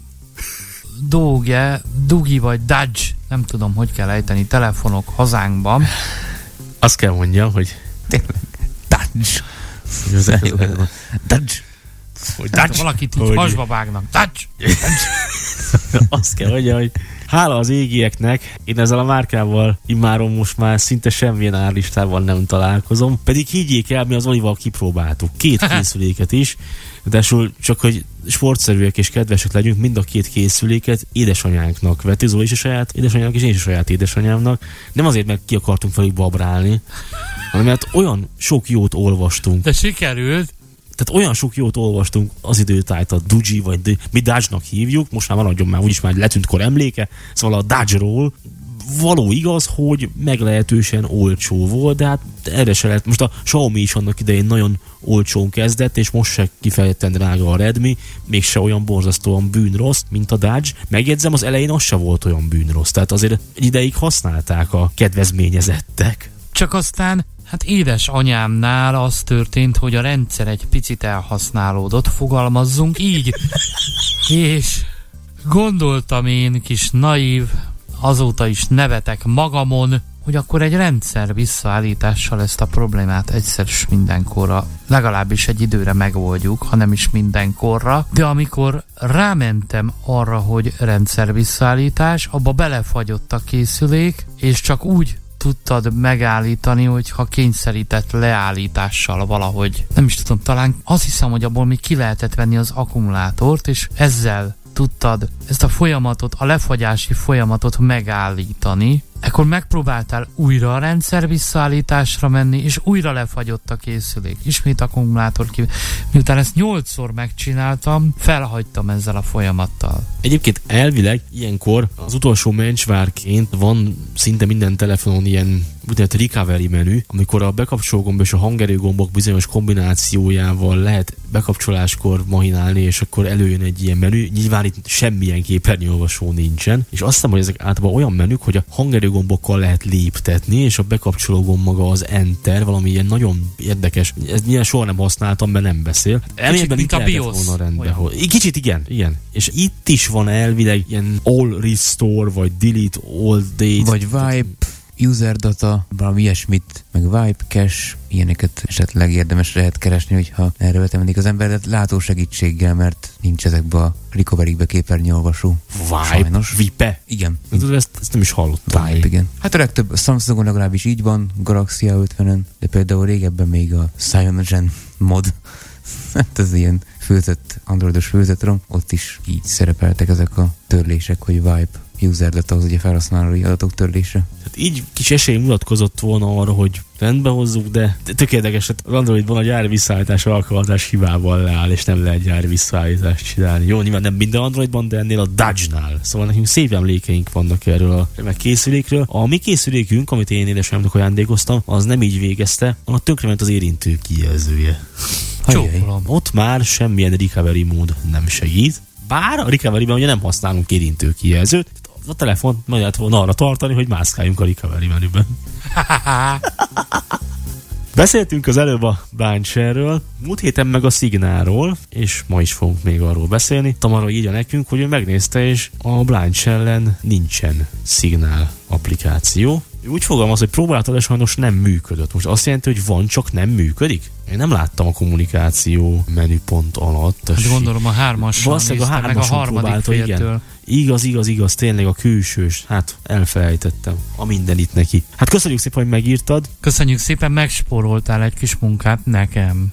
Dugi vagy Dudge, nem tudom, hogy kell ejteni, telefonok hazánkban. Azt kell mondjam, hogy tényleg, Dudge. Hát, valakit így hasba vágnak. Dudge. Azt kell mondjam, hogy hála az égieknek, én ezzel a márkával immáron most már szinte semmilyen árlistával nem találkozom, pedig higgyék el, mi az Olival kipróbáltuk. 2 készüléket is, de csak hogy sportszerűek és kedvesek legyünk, mind a 2 készüléket édesanyánknak vettük, Zoli is a saját édesanyának, és én is a saját édesanyámnak. Nem azért, mert ki akartunk velük babrálni, hanem mert olyan sok jót olvastunk. De sikerült. Tehát olyan sok jót olvastunk az időtájt, a Dugi, vagy mi Dudge-nak hívjuk, most már maradjon már, úgyis már letűnt kor emléke, szóval a Dudge-ról való igaz, hogy meglehetősen olcsó volt, de hát erre se lehet. Most a Xiaomi is annak idején nagyon olcsón kezdett, és most se kifejezetten drága a Redmi, mégse olyan borzasztóan bűnrossz, mint a Dodge. Megjegyzem, az elején az se volt olyan bűnrossz, tehát azért egy ideig használták a kedvezményezettek. Csak aztán, hát édesanyámnál az történt, hogy a rendszer egy picit elhasználódott, fogalmazzunk így, és gondoltam én, kis naív, azóta is nevetek magamon, hogy akkor egy rendszer visszaállítással ezt a problémát egyszer is mindenkorra, legalábbis egy időre megoldjuk, ha nem is mindenkorra, de amikor rámentem arra, hogy rendszer visszaállítás, abba belefagyott a készülék, és csak úgy tudtad megállítani, hogyha kényszerített leállítással valahogy, nem is tudom, talán azt hiszem, hogy abból még ki lehetett venni az akkumulátort, és ezzel tudtad ezt a folyamatot, a lefagyási folyamatot megállítani, ekkor megpróbáltál újra a rendszer visszaállításra menni, és újra lefagyott a készülék. Ismét akkumulátor ki. Miután ezt 8-szor megcsináltam, felhagytam ezzel a folyamattal. Egyébként elvileg ilyenkor az utolsó mencsvárként van szinte minden telefonon ilyen úgynevezett recovery menü, amikor a bekapcsológomb és a hangerőgombok bizonyos kombinációjával lehet bekapcsoláskor mahinálni, és akkor előjön egy ilyen menü. Nyilván itt semmilyen képernyőolvasó nincsen, és azt hiszem, hogy ezek általában olyan menük, hogy a hangerőgombokkal lehet léptetni, és a bekapcsológomb maga az Enter, valami ilyen nagyon érdekes. Ez nyilván soha nem használtam, mert nem beszél. Elméletben itt lehetett volna rendben. Kicsit igen. És itt is van elvileg ilyen all restore, vagy delete all date. Vagy wipe, user data, valami ilyesmit, meg wipe, cache, ilyeneket esetleg érdemes lehet keresni, hogyha erre vetemedik az ember, de látósegítséggel, mert nincs ezekbe a recovery-be képernyőolvasó. Wipe? Igen. Ezt nem is hallottam. Wipe, igen. Hát a legtöbb Samsungon legalábbis így van, Galaxy A50-en, de például régebben még a Cyanogen mod, hát ez ilyen főzött, androidos főzött ROM, ott is így szerepeltek ezek a törlések, hogy wipe, user data, az ugye felhasználói adatok törlése. Hát így kis esély mutatkozott volna arra, hogy rendbe hozzuk, de tök érdekes, hát az Androidban a gyári visszaállítás alkalmazás hibával leáll, és nem lehet gyári visszaállítást csinálni. Jó, nyilván nem minden Androidban, de ennél a Dodge-nál. Szóval nekünk szép emlékeink vannak erről a remek készülékről. A mi készülékünk, amit én édesanyámnak ajándékoztam, az nem így végezte, annak tönkrement az érintő kijelzője. Csókolom. Ott már semmilyen recovery mód nem segít. Bár a recovery-ben ugye nem használunk érintő kijelzőt, a telefont meg lehet volna arra tartani, hogy mászkáljunk a recovery menüben. Beszéltünk az előbb a Blind Share-ről, múlt héten meg a Signalról, és ma is fogunk még arról beszélni. Tamara írja nekünk, hogy ő megnézte, és a Blind Share-en nincsen Signal applikáció. Ő úgy fogalmaz, hogy próbálta, de sajnos nem működött. Most azt jelenti, hogy van, csak nem működik? Én nem láttam a kommunikáció menüpont alatt. Hát gondolom a 3-asra nézte, meg a harmadik féltől. Igaz, tényleg a külsős. Hát elfelejtettem a mindenit neki. Hát köszönjük szépen, hogy megírtad. Köszönjük szépen, megspóroltál egy kis munkát nekem.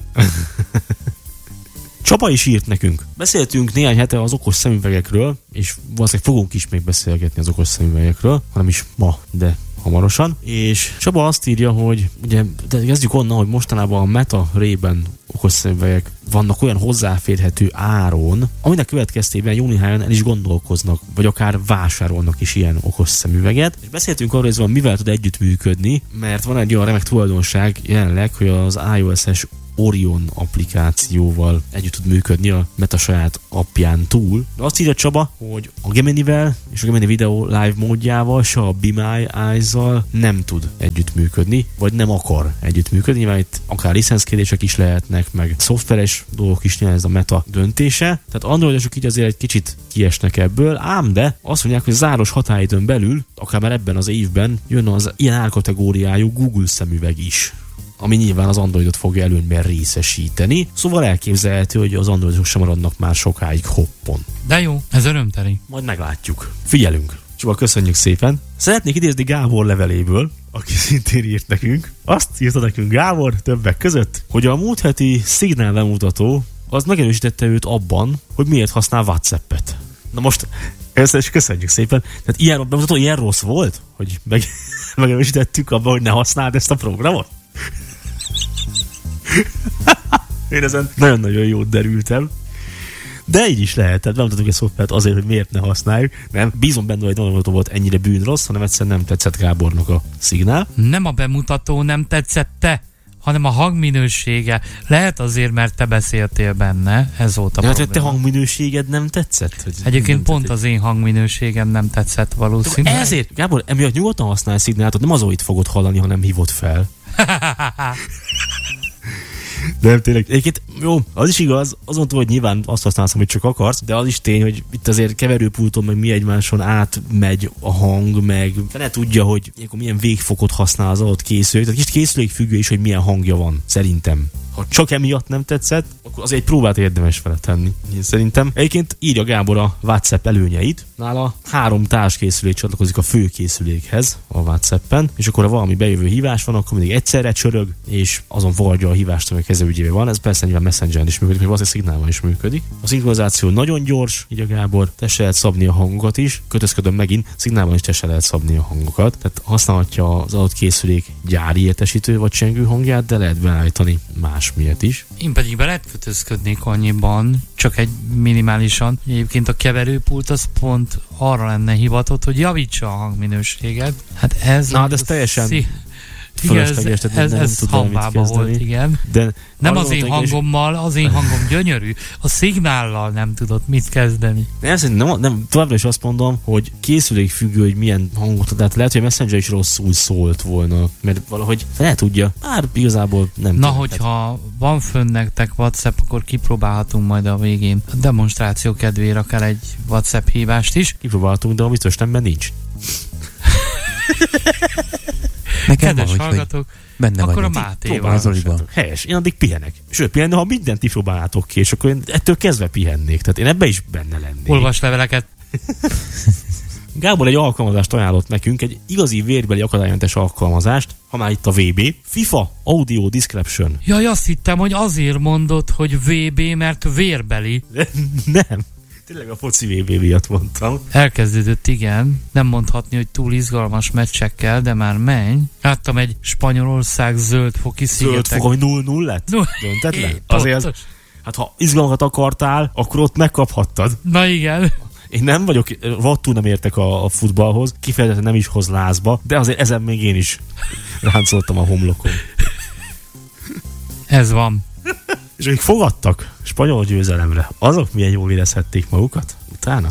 Csaba is írt nekünk. Beszéltünk néhány hete az okos szemüvegekről, és valószínűleg fogunk is még beszélgetni az okos szemüvegekről, hanem is ma, de hamarosan. És Csaba azt írja, hogy ugye, de kezdjük onnan, hogy mostanában a Meta Ray-Ban okos szemüvegek vannak olyan hozzáférhető áron, aminek következtében jó néhányan el is gondolkoznak, vagy akár vásárolnak is ilyen okos szemüveget. És beszéltünk arról, hogy ez van, mivel tud együttműködni, mert van egy olyan remek tulajdonság jelenleg, hogy az iOS-es Orion applikációval együtt tud működni a Meta saját appján túl. De azt írja Csaba, hogy a Gemini-vel és a Gemini Video Live módjával, se a Be My Eyes-zal nem tud együttműködni, vagy nem akar együttműködni. Nyilván itt akár licenszkérdések is lehetnek, meg szoftveres dolgok is, nyilván ez a Meta döntése. Tehát androidosok így azért egy kicsit kiesnek ebből, ám de azt mondják, hogy záros határidőn belül, akár már ebben az évben jön az ilyen árkategóriájú Google szemüveg is, ami nyilván az Androidot fogja előnyben részesíteni. Szóval elképzelhető, hogy az Androidok sem maradnak már sokáig hoppon. De jó, ez örömteli. Majd meglátjuk. Figyelünk. Csaba, köszönjük szépen. Szeretnék idézni Gábor leveléből, aki szintén írt nekünk. Azt írta nekünk Gábor többek között, hogy a múlt heti Signal bemutató az megerősítette őt abban, hogy miért használ WhatsApp-et. Na most, először is köszönjük szépen. Tehát ilyen bemutató ilyen rossz volt, hogy megerősítettük abban, hogy ne használd ezt a programot? Én ezen nagyon-nagyon jót derültem. De így is lehet, tehát bemutatunk egy szoftvert azért, hogy miért ne használjuk. Nem, bízom benne, hogy nem volt ennyire bűnrossz, hanem egyszerűen nem tetszett Gábornak a szignál. Nem a bemutató nem tetszett te, hanem a hangminősége. Lehet azért, mert te beszéltél benne, ez volt a probléma. probléma. Te hangminőséged nem tetszett? Hogy Egyébként nem pont tetszett. Az én hangminőségem nem tetszett valószínűleg. Ezért, Gábor, emiatt nyugodtan használj szignátot, nem az, itt fogod hallani, hanem hívod fel. Nem, tényleg. Egyébként jó, az is igaz, azt mondtam, hogy nyilván azt használsz, amit csak akarsz, de az is tény, hogy itt azért keverőpulton meg mi egymáson átmegy a hang, meg ne tudja, hogy milyen végfokot használ az adott készülék. Tehát kicsit készülék függő is, hogy milyen hangja van, szerintem. Ha csak emiatt nem tetszett, akkor azért egy próbát érdemes vele tenni. Én szerintem. Egyébként írja Gábor a WhatsApp előnyeit. Nála 3 társkészülék csatlakozik a főkészülékhez a WhatsAppen, és akkor ha valami bejövő hívás van, akkor mindig egyszerre csörög, és azon fogadja a hívást, ami a kezelőügyében van. Ez persze nyilván Messengeren is működik, vagy valószínűleg szignálban is működik. A szinkronizáció nagyon gyors, így a Gábor, testre lehet szabni a hangokat is. Kötözködöm megint, szignálban is testre lehet szabni a hangokat. Tehát használhatja az adott készülék gyári értesítő vagy csengő hangját, de lehet beállítani más miért is. Én pedig belekötözködnék annyiban, csak egy minimálisan. Egyébként a keverőpult az pont arra lenne hivatott, hogy javítsa a hangminőséget. Hát ez... Na, de ez teljesen fölösleges, ez hambába volt, igen. De nem az én hangommal, az én hangom gyönyörű. A szignállal nem tudott mit kezdeni. Nem, továbbra is azt mondom, hogy készülék függő, hogy milyen hangot ad. Tehát lehet, hogy a Messenger is rosszul szólt volna, mert valahogy fel tudja. Már igazából nem. Na, hogyha van fönn nektek WhatsApp, akkor kipróbálhatunk majd a végén. A demonstráció kedvére akár egy WhatsApp hívást is. Kipróbálhatunk, de a biztos nemben nincs. Nekem kedves van, hallgatók, benne akkor vagyok. a Mátéval. Helyes, én addig pihenek. Sőt, pihenni, ha mindent ti próbálnátok ki, és akkor én ettől kezdve pihennék. Tehát én ebbe is benne lennék. Olvasleveleket. Gábor egy alkalmazást ajánlott nekünk, egy igazi vérbeli akadálymentes alkalmazást, ha már itt a VB. FIFA Audio Description. Jaj, azt hittem, hogy azért mondod, hogy VB, mert vérbeli. Nem. Tényleg a foci VB miatt mondtam. Elkezdődött, igen. Nem mondhatni, hogy túl izgalmas meccsekkel, de már menj. Láttam egy Spanyolország zöldfoki szigetek. Zöldfok, ami 0-0 lett? Döntetlen? Azért, hát ha izgalmakat akartál, akkor ott megkaphattad. Na igen. Én nem vagyok, vattú nem értek a futballhoz, kifejezetten nem is hoz lázba, de azért ezen még én is ráncoltam a homlokon. Ez van. És akik fogadtak spanyol győzelemre, azok milyen jól érezhették magukat utána?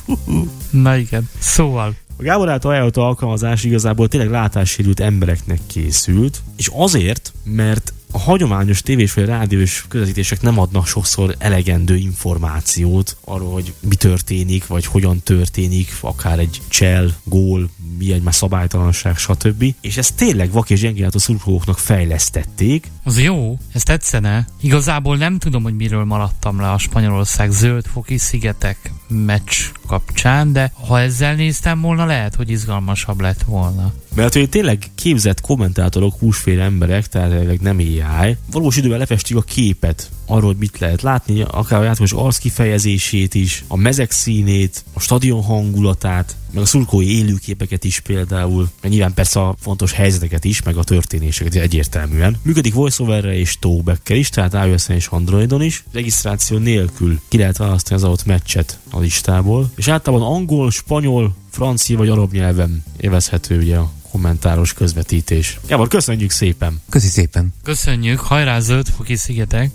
Na igen. Szóval. A Gábor által ajánlott alkalmazás igazából tényleg látássérült embereknek készült, és azért, mert a hagyományos tévés vagy rádiós közvetítések nem adnak sokszor elegendő információt arról, hogy mi történik, vagy hogyan történik, akár egy csel, gól, mi egy már szabálytalanság, stb. És ezt tényleg vak és gyengélátó szurkolóknak fejlesztették. Az jó, ez tetszene. Igazából nem tudom, hogy miről maradtam le a Spanyolország zöldfoki szigetek meccs kapcsán, de ha ezzel néztem volna, lehet, hogy izgalmasabb lett volna. Mert hogy tényleg képzett kommentátorok, húsféle emberek, tehát nem AI, valós időben lefestik a képet arról, hogy mit lehet látni, akár a játékos arckifejezését is, a mezek színét, a stadion hangulatát, meg a szurkolói élőképeket is például, meg nyilván persze a fontos helyzeteket is, meg a történéseket egyértelműen. Működik voiceoverre és talkbackkel is, tehát iOS-en és Androidon is. Regisztráció nélkül ki lehet választani az adott meccset a listából, és általában angol, spanyol, francia vagy arab nyelven élvezhető ugye a kommentáros közvetítés. Gábor, köszönjük szépen! Köszi szépen! Köszönjük, hajrá zöldfoki szigetek!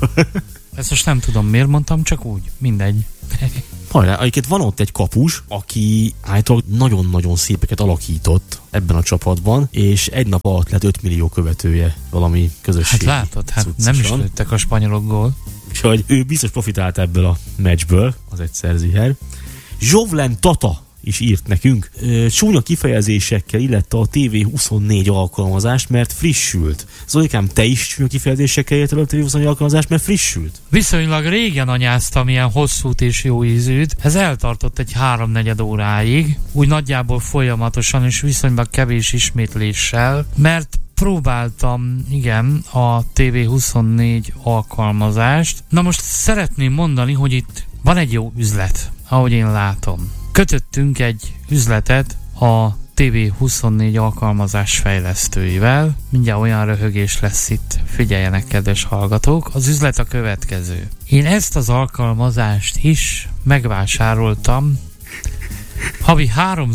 Ezt most nem tudom, miért mondtam, csak úgy, mindegy. Hajrá, egyébként van ott egy kapus, aki általában nagyon-nagyon szépeket alakított ebben a csapatban, és egy nap alatt lett 5 millió követője valami közösségi. Hát látod, nem is lőttek a spanyolok gól. Úgyhogy ő biztos profitált ebből a meccsből, az egyszer ziher. Zsovlen Tata is írt nekünk. Csúnya kifejezésekkel illette a TV24 alkalmazást, mert frissült. Zolikám, te is csúnya kifejezésekkel illette a TV24 alkalmazást, mert frissült? Viszonylag régen anyáztam ilyen hosszút és jó ízűt. Ez eltartott egy 3-4 óráig, úgy nagyjából folyamatosan és viszonylag kevés ismétléssel, mert próbáltam, igen, a TV24 alkalmazást. Na most szeretném mondani, hogy itt van egy jó üzlet, ahogy én látom. Kötöttünk egy üzletet a TV24 alkalmazás fejlesztőivel. Mindjárt olyan röhögés lesz itt, figyeljenek, kedves hallgatók. Az üzlet a következő. Én ezt az alkalmazást is megvásároltam, havi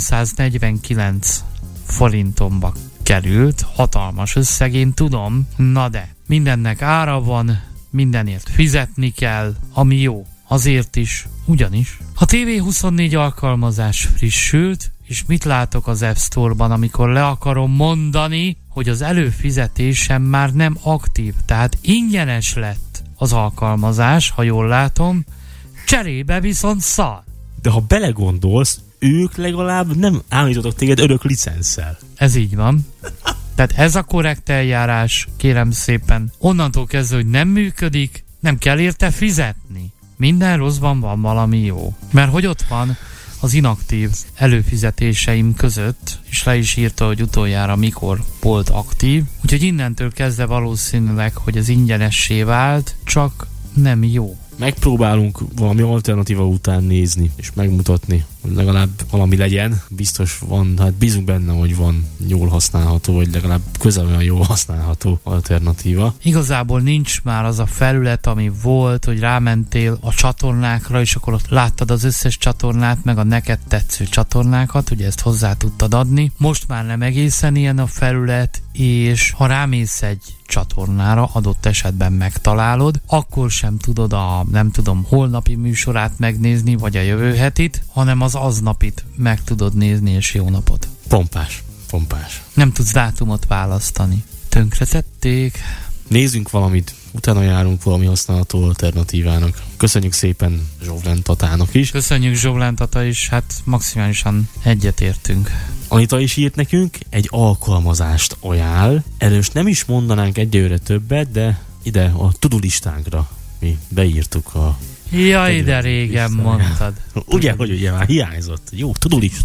349 forintomba került, hatalmas összeg, én tudom, na de mindennek ára van, mindenért fizetni kell, ami jó. Azért is, ugyanis. A TV24 alkalmazás frissült, és mit látok az App Store-ban, amikor le akarom mondani, hogy az előfizetésem már nem aktív, tehát ingyenes lett az alkalmazás, ha jól látom, cserébe viszont szar. De ha belegondolsz, ők legalább nem állítottak téged örök licenszel. Ez így van. Tehát ez a korrekt eljárás, kérem szépen. Onnantól kezdve, hogy nem működik, nem kell érte fizetni. Minden rosszban van valami jó. Mert hogy ott van az inaktív előfizetéseim között, és le is írta, hogy utoljára mikor volt aktív. Úgyhogy innentől kezdve valószínűleg, hogy az ingyenessé vált, csak nem jó. Megpróbálunk valami alternatíva után nézni, és megmutatni, hogy legalább valami legyen. Biztos van, hát bízunk benne, hogy van jól használható, vagy legalább közel olyan jól használható alternatíva. Igazából nincs már az a felület, ami volt, hogy rámentél a csatornákra, és akkor ott láttad az összes csatornát, meg a neked tetsző csatornákat, ugye ezt hozzá tudtad adni. Most már nem egészen ilyen a felület, és ha rámész egy csatornára, adott esetben megtalálod, akkor sem tudod a, nem tudom, holnapi műsorát megnézni, vagy a jövő hetit, hanem az aznapit meg tudod nézni, és jó napot. Pompás. Nem tudsz dátumot választani. Tönkretették. Nézzünk valamit, utána járunk valami használható alternatívának. Köszönjük szépen Zsóvlen Tatának is. Köszönjük Zsóvlen Tata is, hát maximálisan egyetértünk. Anita is írt nekünk, egy alkalmazást ajánl. Erről nem is mondanánk egyelőre többet, de ide a tudulistánkra mi beírtuk a... Jaj, de régen mondtad. Ugye, hogy ugye már hiányzott. Jó, tudulista.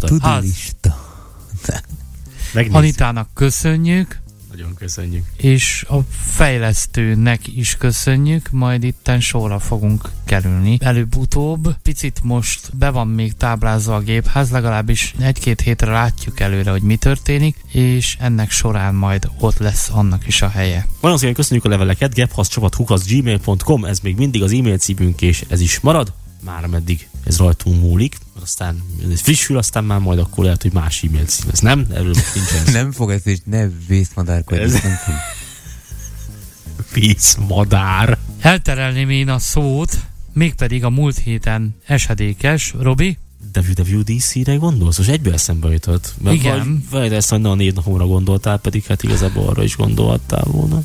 Anitának köszönjük. Nagyon köszönjük. És a fejlesztőnek is köszönjük, majd itten sorra fogunk kerülni. Előbb-utóbb, picit most be van még táblázva a gépház, legalábbis 1-2 hétre látjuk előre, hogy mi történik, és ennek során majd ott lesz annak is a helye. Nagyon szépen köszönjük a leveleket, gephaszcsapat@gmail.com, ez még mindig az e-mail címünk, és ez is marad, már meddig ez rajtunk múlik, aztán ez frissül, aztán már majd akkor lehet, hogy más e-mail cím lesz, nem? Erről nincsen. Nem fog ez, és ne vészmadárkodni. Vészmadár. Elterelném én a szót, mégpedig a múlt héten esedékes, Robi? WWDC-re gondolsz? Most egyből eszembe jutott. Igen. Vagy ezt a 4 napomra gondoltál, pedig hát igazából arra is gondolhattál volna.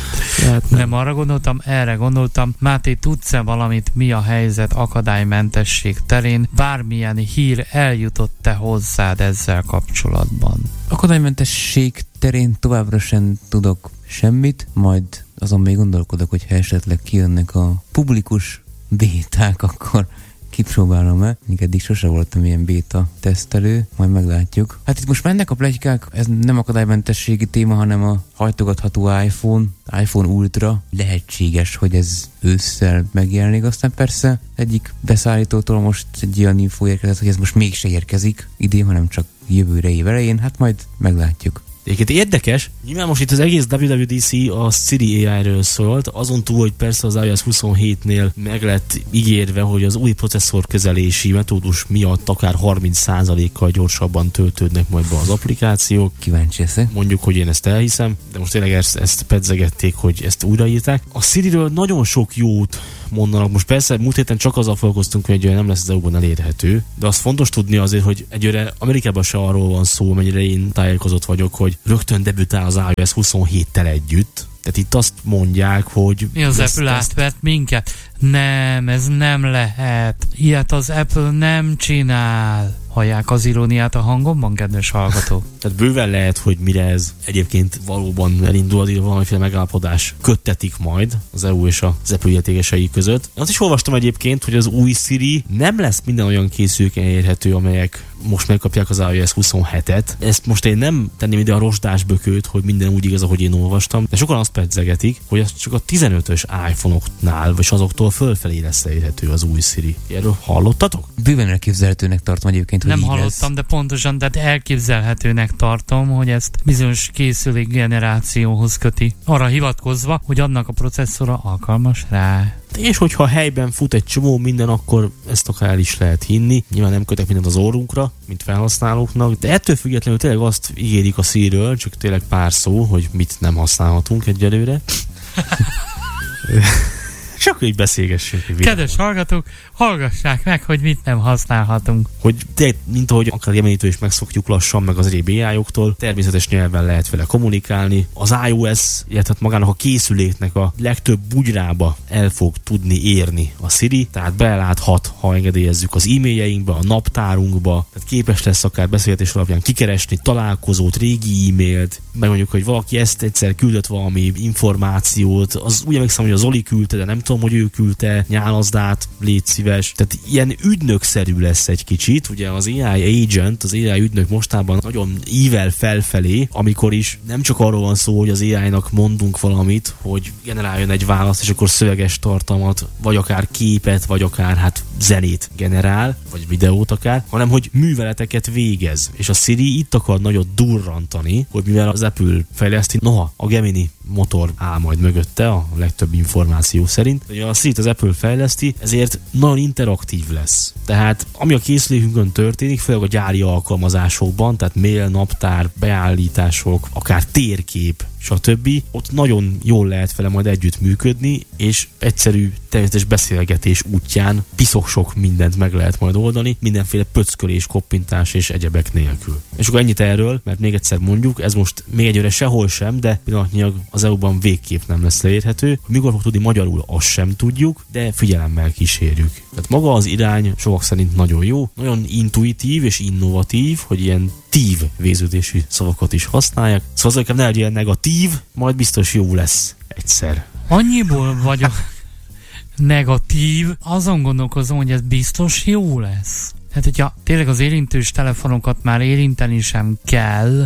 Hát nem arra gondoltam, erre gondoltam. Máté, tudsz-e valamit, mi a helyzet akadálymentesség terén? Bármilyen hír eljutott-e hozzád ezzel kapcsolatban? Akadálymentesség terén továbbra sem tudok semmit, majd azon még gondolkodok, hogy ha esetleg kijönnek a publikus béták, akkor kipróbálom-e. Még eddig sose voltam ilyen béta tesztelő, majd meglátjuk. Hát itt most mennek a pletykák, ez nem akadálymentességi téma, hanem a hajtogatható iPhone Ultra. Lehetséges, hogy ez ősszel megjelenik, aztán persze egyik beszállítótól most egy olyan infó érkezett, hogy ez most mégse érkezik idén, hanem csak jövőre év elején, hát majd meglátjuk. Egyébként érdekes, nyilván most itt az egész WWDC a Siri AI-ről szólt, azon túl, hogy persze az iOS 27-nél meg lett ígérve, hogy az új processzor kezelési metódus miatt akár 30%-kal gyorsabban töltődnek majd be az applikációk. Kíváncsi leszek. Mondjuk, hogy én ezt elhiszem, de most tényleg ezt pedzegették, hogy ezt újraírták. A Siriről nagyon sok jót mondanak. Most persze múlt héten csak azzal foglalkoztunk, hogy nem lesz az EU-ban elérhető, de az fontos tudni azért, hogy egyőre Amerikában se arról van szó, mennyire én tájékozott vagyok, hogy rögtön debütál az iOS 27-tel együtt. Tehát itt azt mondják, hogy... Mi az Apple átvert minket? Nem, ez nem lehet. Ilyet az Apple nem csinál. Hallják az iróniát a hangomban, kedves hallgató? Tehát bőven lehet, hogy mire ez egyébként valóban elindul, valamiféle megállapodás köttetik majd az EU és az Apple illetékesei között. Azt is olvastam egyébként, hogy az új Siri nem lesz minden olyan készüléken elérhető, amelyek most megkapják az iOS 27-et. Ezt most én nem tenném ide a rozsdásbökőt, hogy minden úgy igaz, ahogy én olvastam, de sokan azt pedzegetik, hogy az csak a 15-ös iPhone-oknál, vagy azoktól fölfelé lesz elérhető az új Siri. Erről hallottatok? Bőven elképzelhetőnek tartom egyébként, mint hogy nem így hallottam, lesz. de pontosan, tehát elképzelhetőnek tartom, hogy ezt bizonyos készülék generációhoz köti. Arra hivatkozva, hogy annak a processzora alkalmas rá. És hogyha helyben fut egy csomó minden, akkor ezt akár el is lehet hinni. Nyilván nem kötek mindent az orrunkra, mint felhasználóknak, de ettől függetlenül tényleg azt ígérik a Siri-ről, csak tényleg pár szó, hogy mit nem használhatunk egyelőre. Csak így beszélgessünk. Kedves hallgatók, hallgassák meg, hogy mit nem használhatunk. Hogy mint ahogy akár jelenítő is megszokjuk lassan, meg az egyéb AI-októl, természetes nyelven lehet vele kommunikálni. Az iOS, illetve magának a készüléknek a legtöbb bugyrába el fog tudni érni a Siri, tehát beláthat, ha engedélyezzük az e-mailjeinkbe, a naptárunkba, tehát képes lesz akár beszélgetés alapján kikeresni találkozót, régi e-mailt, meg mondjuk, hogy valaki ezt egyszer küldött valami információt, az úgy emlékszem, hogy az Zoli küldte, de nem tudom, hogy ő küldte, nyálazdát, légy szíves. Tehát ilyen ügynökszerű lesz egy kicsit. Ugye az AI agent, az AI ügynök mostában nagyon ível felfelé, amikor is nem csak arról van szó, hogy az AI-nak mondunk valamit, hogy generáljon egy választ, és akkor szöveges tartalmat, vagy akár képet, vagy akár zenét generál, vagy videót akár, hanem hogy műveleteket végez. És a Siri itt akar nagyot durrantani, hogy mivel az Apple fejleszti, noha a Gemini motor áll majd mögötte, a legtöbb információ szerint. Ugye a Siri-t az Apple fejleszti, ezért nagyon interaktív lesz. Tehát ami a készülékünkön történik, főleg a gyári alkalmazásokban, tehát mail, naptár, beállítások, akár térkép, stb. Ott nagyon jól lehet vele majd együtt működni, és egyszerű természetes beszélgetés útján piszok sok mindent meg lehet majd oldani, mindenféle pöckölés, koppintás és egyebek nélkül. És akkor ennyit erről, mert még egyszer mondjuk, ez most még egyre sehol sem, de pillanatnyilag az EU-ban végképp nem lesz leérhető. Hogy mikor fog tudni magyarul, azt sem tudjuk, de figyelemmel kísérjük. Tehát maga az irány sokak szerint nagyon jó, nagyon intuitív és innovatív, hogy ilyen tív végződésű szavakat is használják. Szóval azok ne legyen negatív, majd biztos jó lesz egyszer. Annyiból vagyok negatív, azon gondolkozom, hogy ez biztos jó lesz. Hát, hogyha tényleg az érintős telefonokat már érinteni sem kell,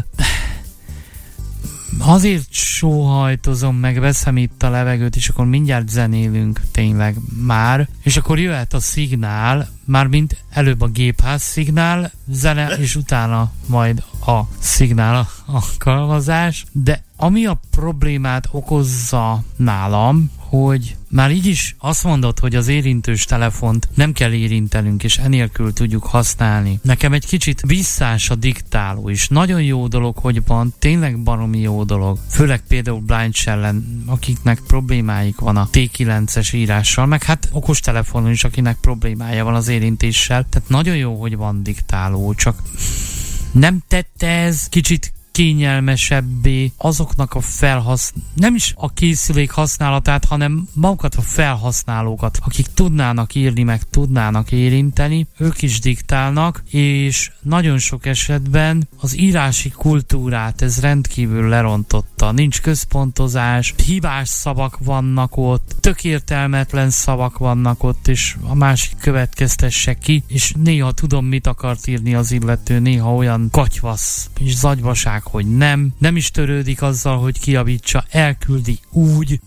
azért sóhajtozom, meg veszem itt a levegőt, és akkor mindjárt zenélünk tényleg már, és akkor jöhet a szignál, mármint előbb a gépház szignál, zene, és utána majd a szignál alkalmazás, de ami a problémát okozza nálam, hogy már így is azt mondod, hogy az érintős telefont nem kell érintenünk, és enélkül tudjuk használni. Nekem egy kicsit visszás a diktáló is. Nagyon jó dolog, hogy van, tényleg baromi jó dolog. Főleg például blind shell-en, akiknek problémáik van a T9-es írással, meg hát okostelefonon is, akinek problémája van az érintéssel. Tehát nagyon jó, hogy van diktáló, csak nem tette ez kicsit kényelmesebbé azoknak a nem is a készülék használatát, hanem magukat a felhasználókat, akik tudnának írni, meg tudnának érinteni, ők is diktálnak, és nagyon sok esetben az írási kultúrát ez rendkívül lerontotta. Nincs központozás, hibás szavak vannak ott, tök értelmetlen szavak vannak ott, és a másik következtesse ki, és néha tudom, mit akart írni az illető, néha olyan katyvasz és zagyvaság, hogy nem is törődik azzal, hogy kiavítsa, elküldi úgy.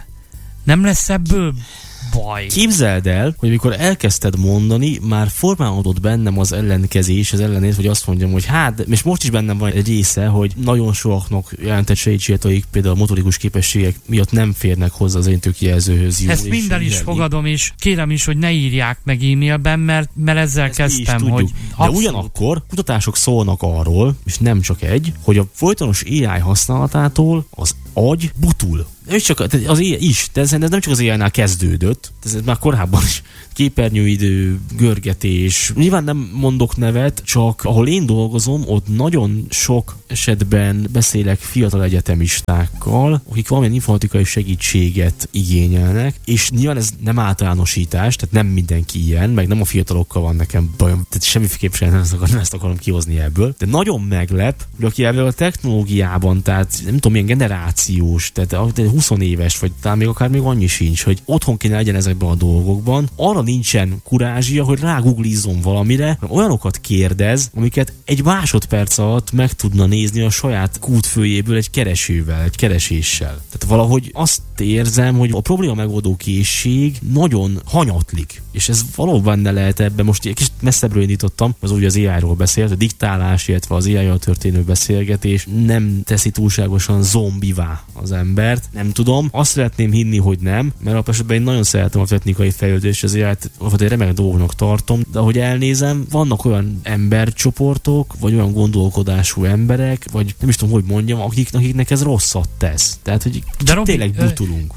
Nem lesz ebből baj. Képzeld el, hogy amikor elkezdted mondani, már formálódott bennem az ellenkezés, az ellenérv, hogy azt mondjam, hogy hát, és most is bennem van egy része, hogy nagyon sokaknak jelentett segítségetaik, például a motorikus képességek miatt nem férnek hozzá az érintőkijelzőhöz. Ezt minden is fogadom, és kérem is, hogy ne írják meg e-mailben, mert ezzel ezt kezdtem, hogy de ugyanakkor kutatások szólnak arról, és nem csak egy, hogy a folytonos AI használatától az agy butul. Nem csak az AI is, de ez nem csak az AI-nál kezdődött, ez már korábban is képernyőidő, görgetés. Nyilván nem mondok nevet, csak ahol én dolgozom, ott nagyon sok esetben beszélek fiatal egyetemistákkal, akik valamilyen informatikai segítséget igényelnek, és nyilván ez nem általánosítás, tehát nem mindenki ilyen, meg nem a fiatalokkal van nekem bajom, tehát semmiképp sem ezt akarom kihozni ebből, de nagyon meglep, hogy aki ebből a technológiában, tehát nem tudom, milyen generációs, tehát 20 éves, vagy talán még akár még annyi sincs, hogy otthon kéne legyen ezekben a dolgokban, arra nincsen kurázsia, hogy rágooglizzon valamire, olyanokat kérdez, amiket egy másodperc alatt meg tudna nézni a saját kútfőjéből egy keresővel, egy kereséssel. Tehát valahogy azt érzem, hogy a probléma megoldó készség nagyon hanyatlik, és ez valóban benne lehet ebben. Most egy kicsit messzebbről indítottam, az úgy az AI-ról beszélt, a diktálás, illetve az AI-jal történő beszélgetés nem teszi túlságosan zombivá az embert. Nem tudom, azt szeretném hinni, hogy nem, mert esetben én nagyon szeretem a technikai fejlődést, az AI-t egy remek dolgoknak tartom, de ahogy elnézem, vannak olyan embercsoportok, vagy olyan gondolkodású emberek, vagy nem is tudom, hogy mondjam, akiknek ez rosszat tesz. Tehát, hogy tényleg butulunk.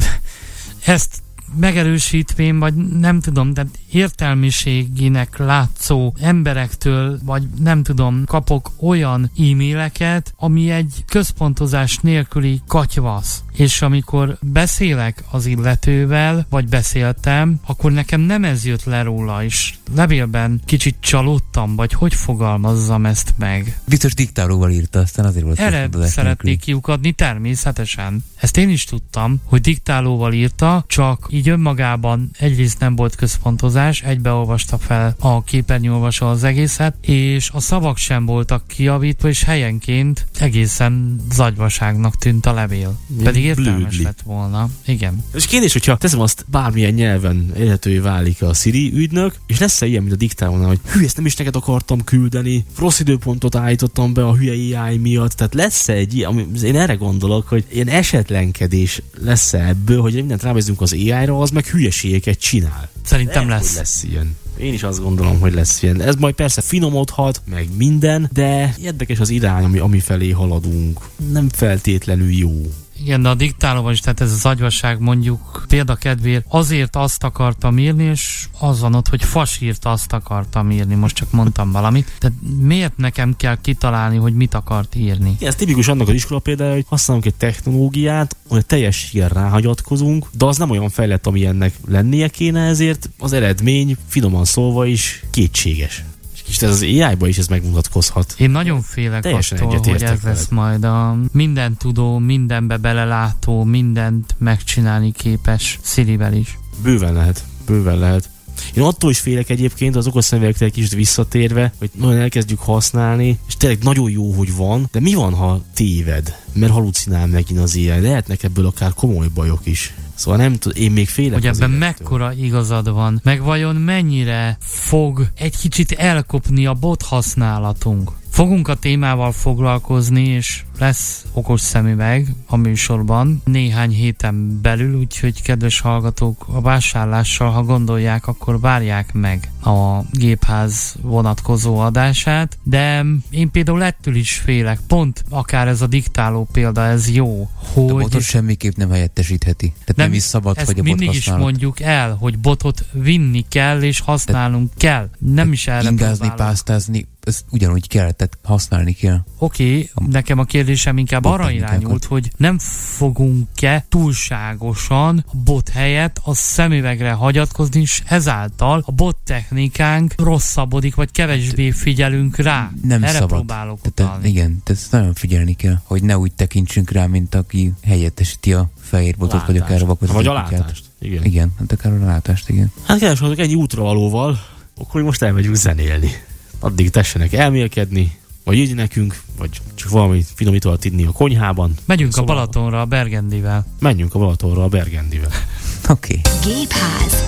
Ezt megerősítvén, vagy nem tudom, de értelmiséginek látszó emberektől, vagy nem tudom, kapok olyan e-maileket, ami egy központozás nélküli katyvasz. És amikor beszélek az illetővel, vagy beszéltem, akkor nekem nem ez jött le róla, és levélben kicsit csalódtam, vagy hogy fogalmazzam ezt meg. Biztos diktálóval írta, aztán azért volt. Erre szeretnék kiukadni, természetesen. Ezt én is tudtam, hogy diktálóval írta, csak így önmagában egyrészt nem volt központozás, egybeolvasta fel a képernyőolvasó az egészet, és a szavak sem voltak kijavítva, és helyenként egészen zagyvaságnak tűnt a levél. Pedig értelmes lett volna. Igen. És kérdés, hogyha teszem azt, bármilyen nyelven érhetővé válik a Siri ügynök, és lesz-e ilyen, mint a diktálónál, hogy hű, ezt nem is neked akartam küldeni, rossz időpontot állítottam be a hülye AI miatt, tehát lesz-e egy ilyen, én erre gondolok, hogy ilyen esetlenkedés lesz-e ebből, hogy mindent rábízunk az AI-ra, az meg hülyeségeket csinál. Szerintem lesz. Lesz ilyen. Én is azt gondolom, hogy lesz ilyen. Ez majd persze finomodhat, meg minden, de érdekes az irány, ami felé haladunk. Nem feltétlenül jó. Igen, de a diktálóval is, tehát ez az agyvasság mondjuk példakedvéért azért azt akartam írni, és az van ott, hogy fasírt azt akartam írni, most csak mondtam valamit. Tehát miért nekem kell kitalálni, hogy mit akart írni? Ez tipikus annak az iskola például, hogy használunk egy technológiát, hogy teljességgel ráhagyatkozunk, de az nem olyan fejlett, amilyennek lennie kéne, ezért az eredmény finoman szólva is kétséges. És ez az AI-ba is ez megmutatkozhat. Én nagyon félek attól, hogy ez lesz majd a minden tudó, mindenbe belelátó, mindent megcsinálni képes Sirivel is. Bőven lehet. Én attól is félek egyébként az okos szemüvegekkel egy kicsit visszatérve, hogy nagyon elkezdjük használni, és tényleg nagyon jó, hogy van, de mi van, ha téved? Mert halucinál megint az AI. Lehetnek ebből akár komoly bajok is. Szóval nem tudom, én még félek. Hogy ebben mekkora igazad van, meg vajon mennyire fog egy kicsit elkopni a bot használatunk. Fogunk a témával foglalkozni, és lesz okos szemüveg a műsorban néhány héten belül, úgyhogy kedves hallgatók, a vásárlással, ha gondolják, akkor várják meg a Gépház vonatkozó adását, de én például ettől is félek, pont akár ez a diktáló példa, ez jó, hogy... A botot semmiképp nem helyettesítheti. Tehát nem is szabad, hogy a bot mindig használat. Is mondjuk el, hogy botot vinni kell, és használnunk kell. Nem is erre ingázni, pásztázni, ezt ugyanúgy kell, tehát használni kell. Oké, nekem a kérdésem inkább arra irányult, hogy nem fogunk-e túlságosan a bot helyett a szemüvegre hagyatkozni, és ezáltal a bot technikánk rosszabbodik, vagy kevésbé figyelünk rá. Nem erre szabad. Próbálok utalni. Igen, ezt nagyon figyelni kell, hogy ne úgy tekintsünk rá, mint aki helyettesíti a fehér botot, vagy akár a vakot. Vagy a látást. Igen, hát akár a látást, igen. Hát kedves hallgatók, ennyi útravalóval, akkor most elmegyünk zenélni. Addig tessenek elmélkedni, vagy írj nekünk, vagy csak valami finomítóval inni a konyhában. Megyünk a Balatonra a Bergendivel. Menjünk a Balatonra a Bergendivel. Oké. Gépház.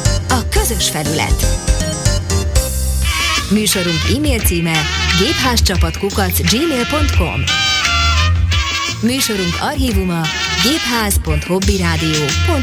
A közös felület. Műsorunk e-mail címe gépházcsapat@gmail.com. Műsorunk archívuma gépház.hobbiradio.hu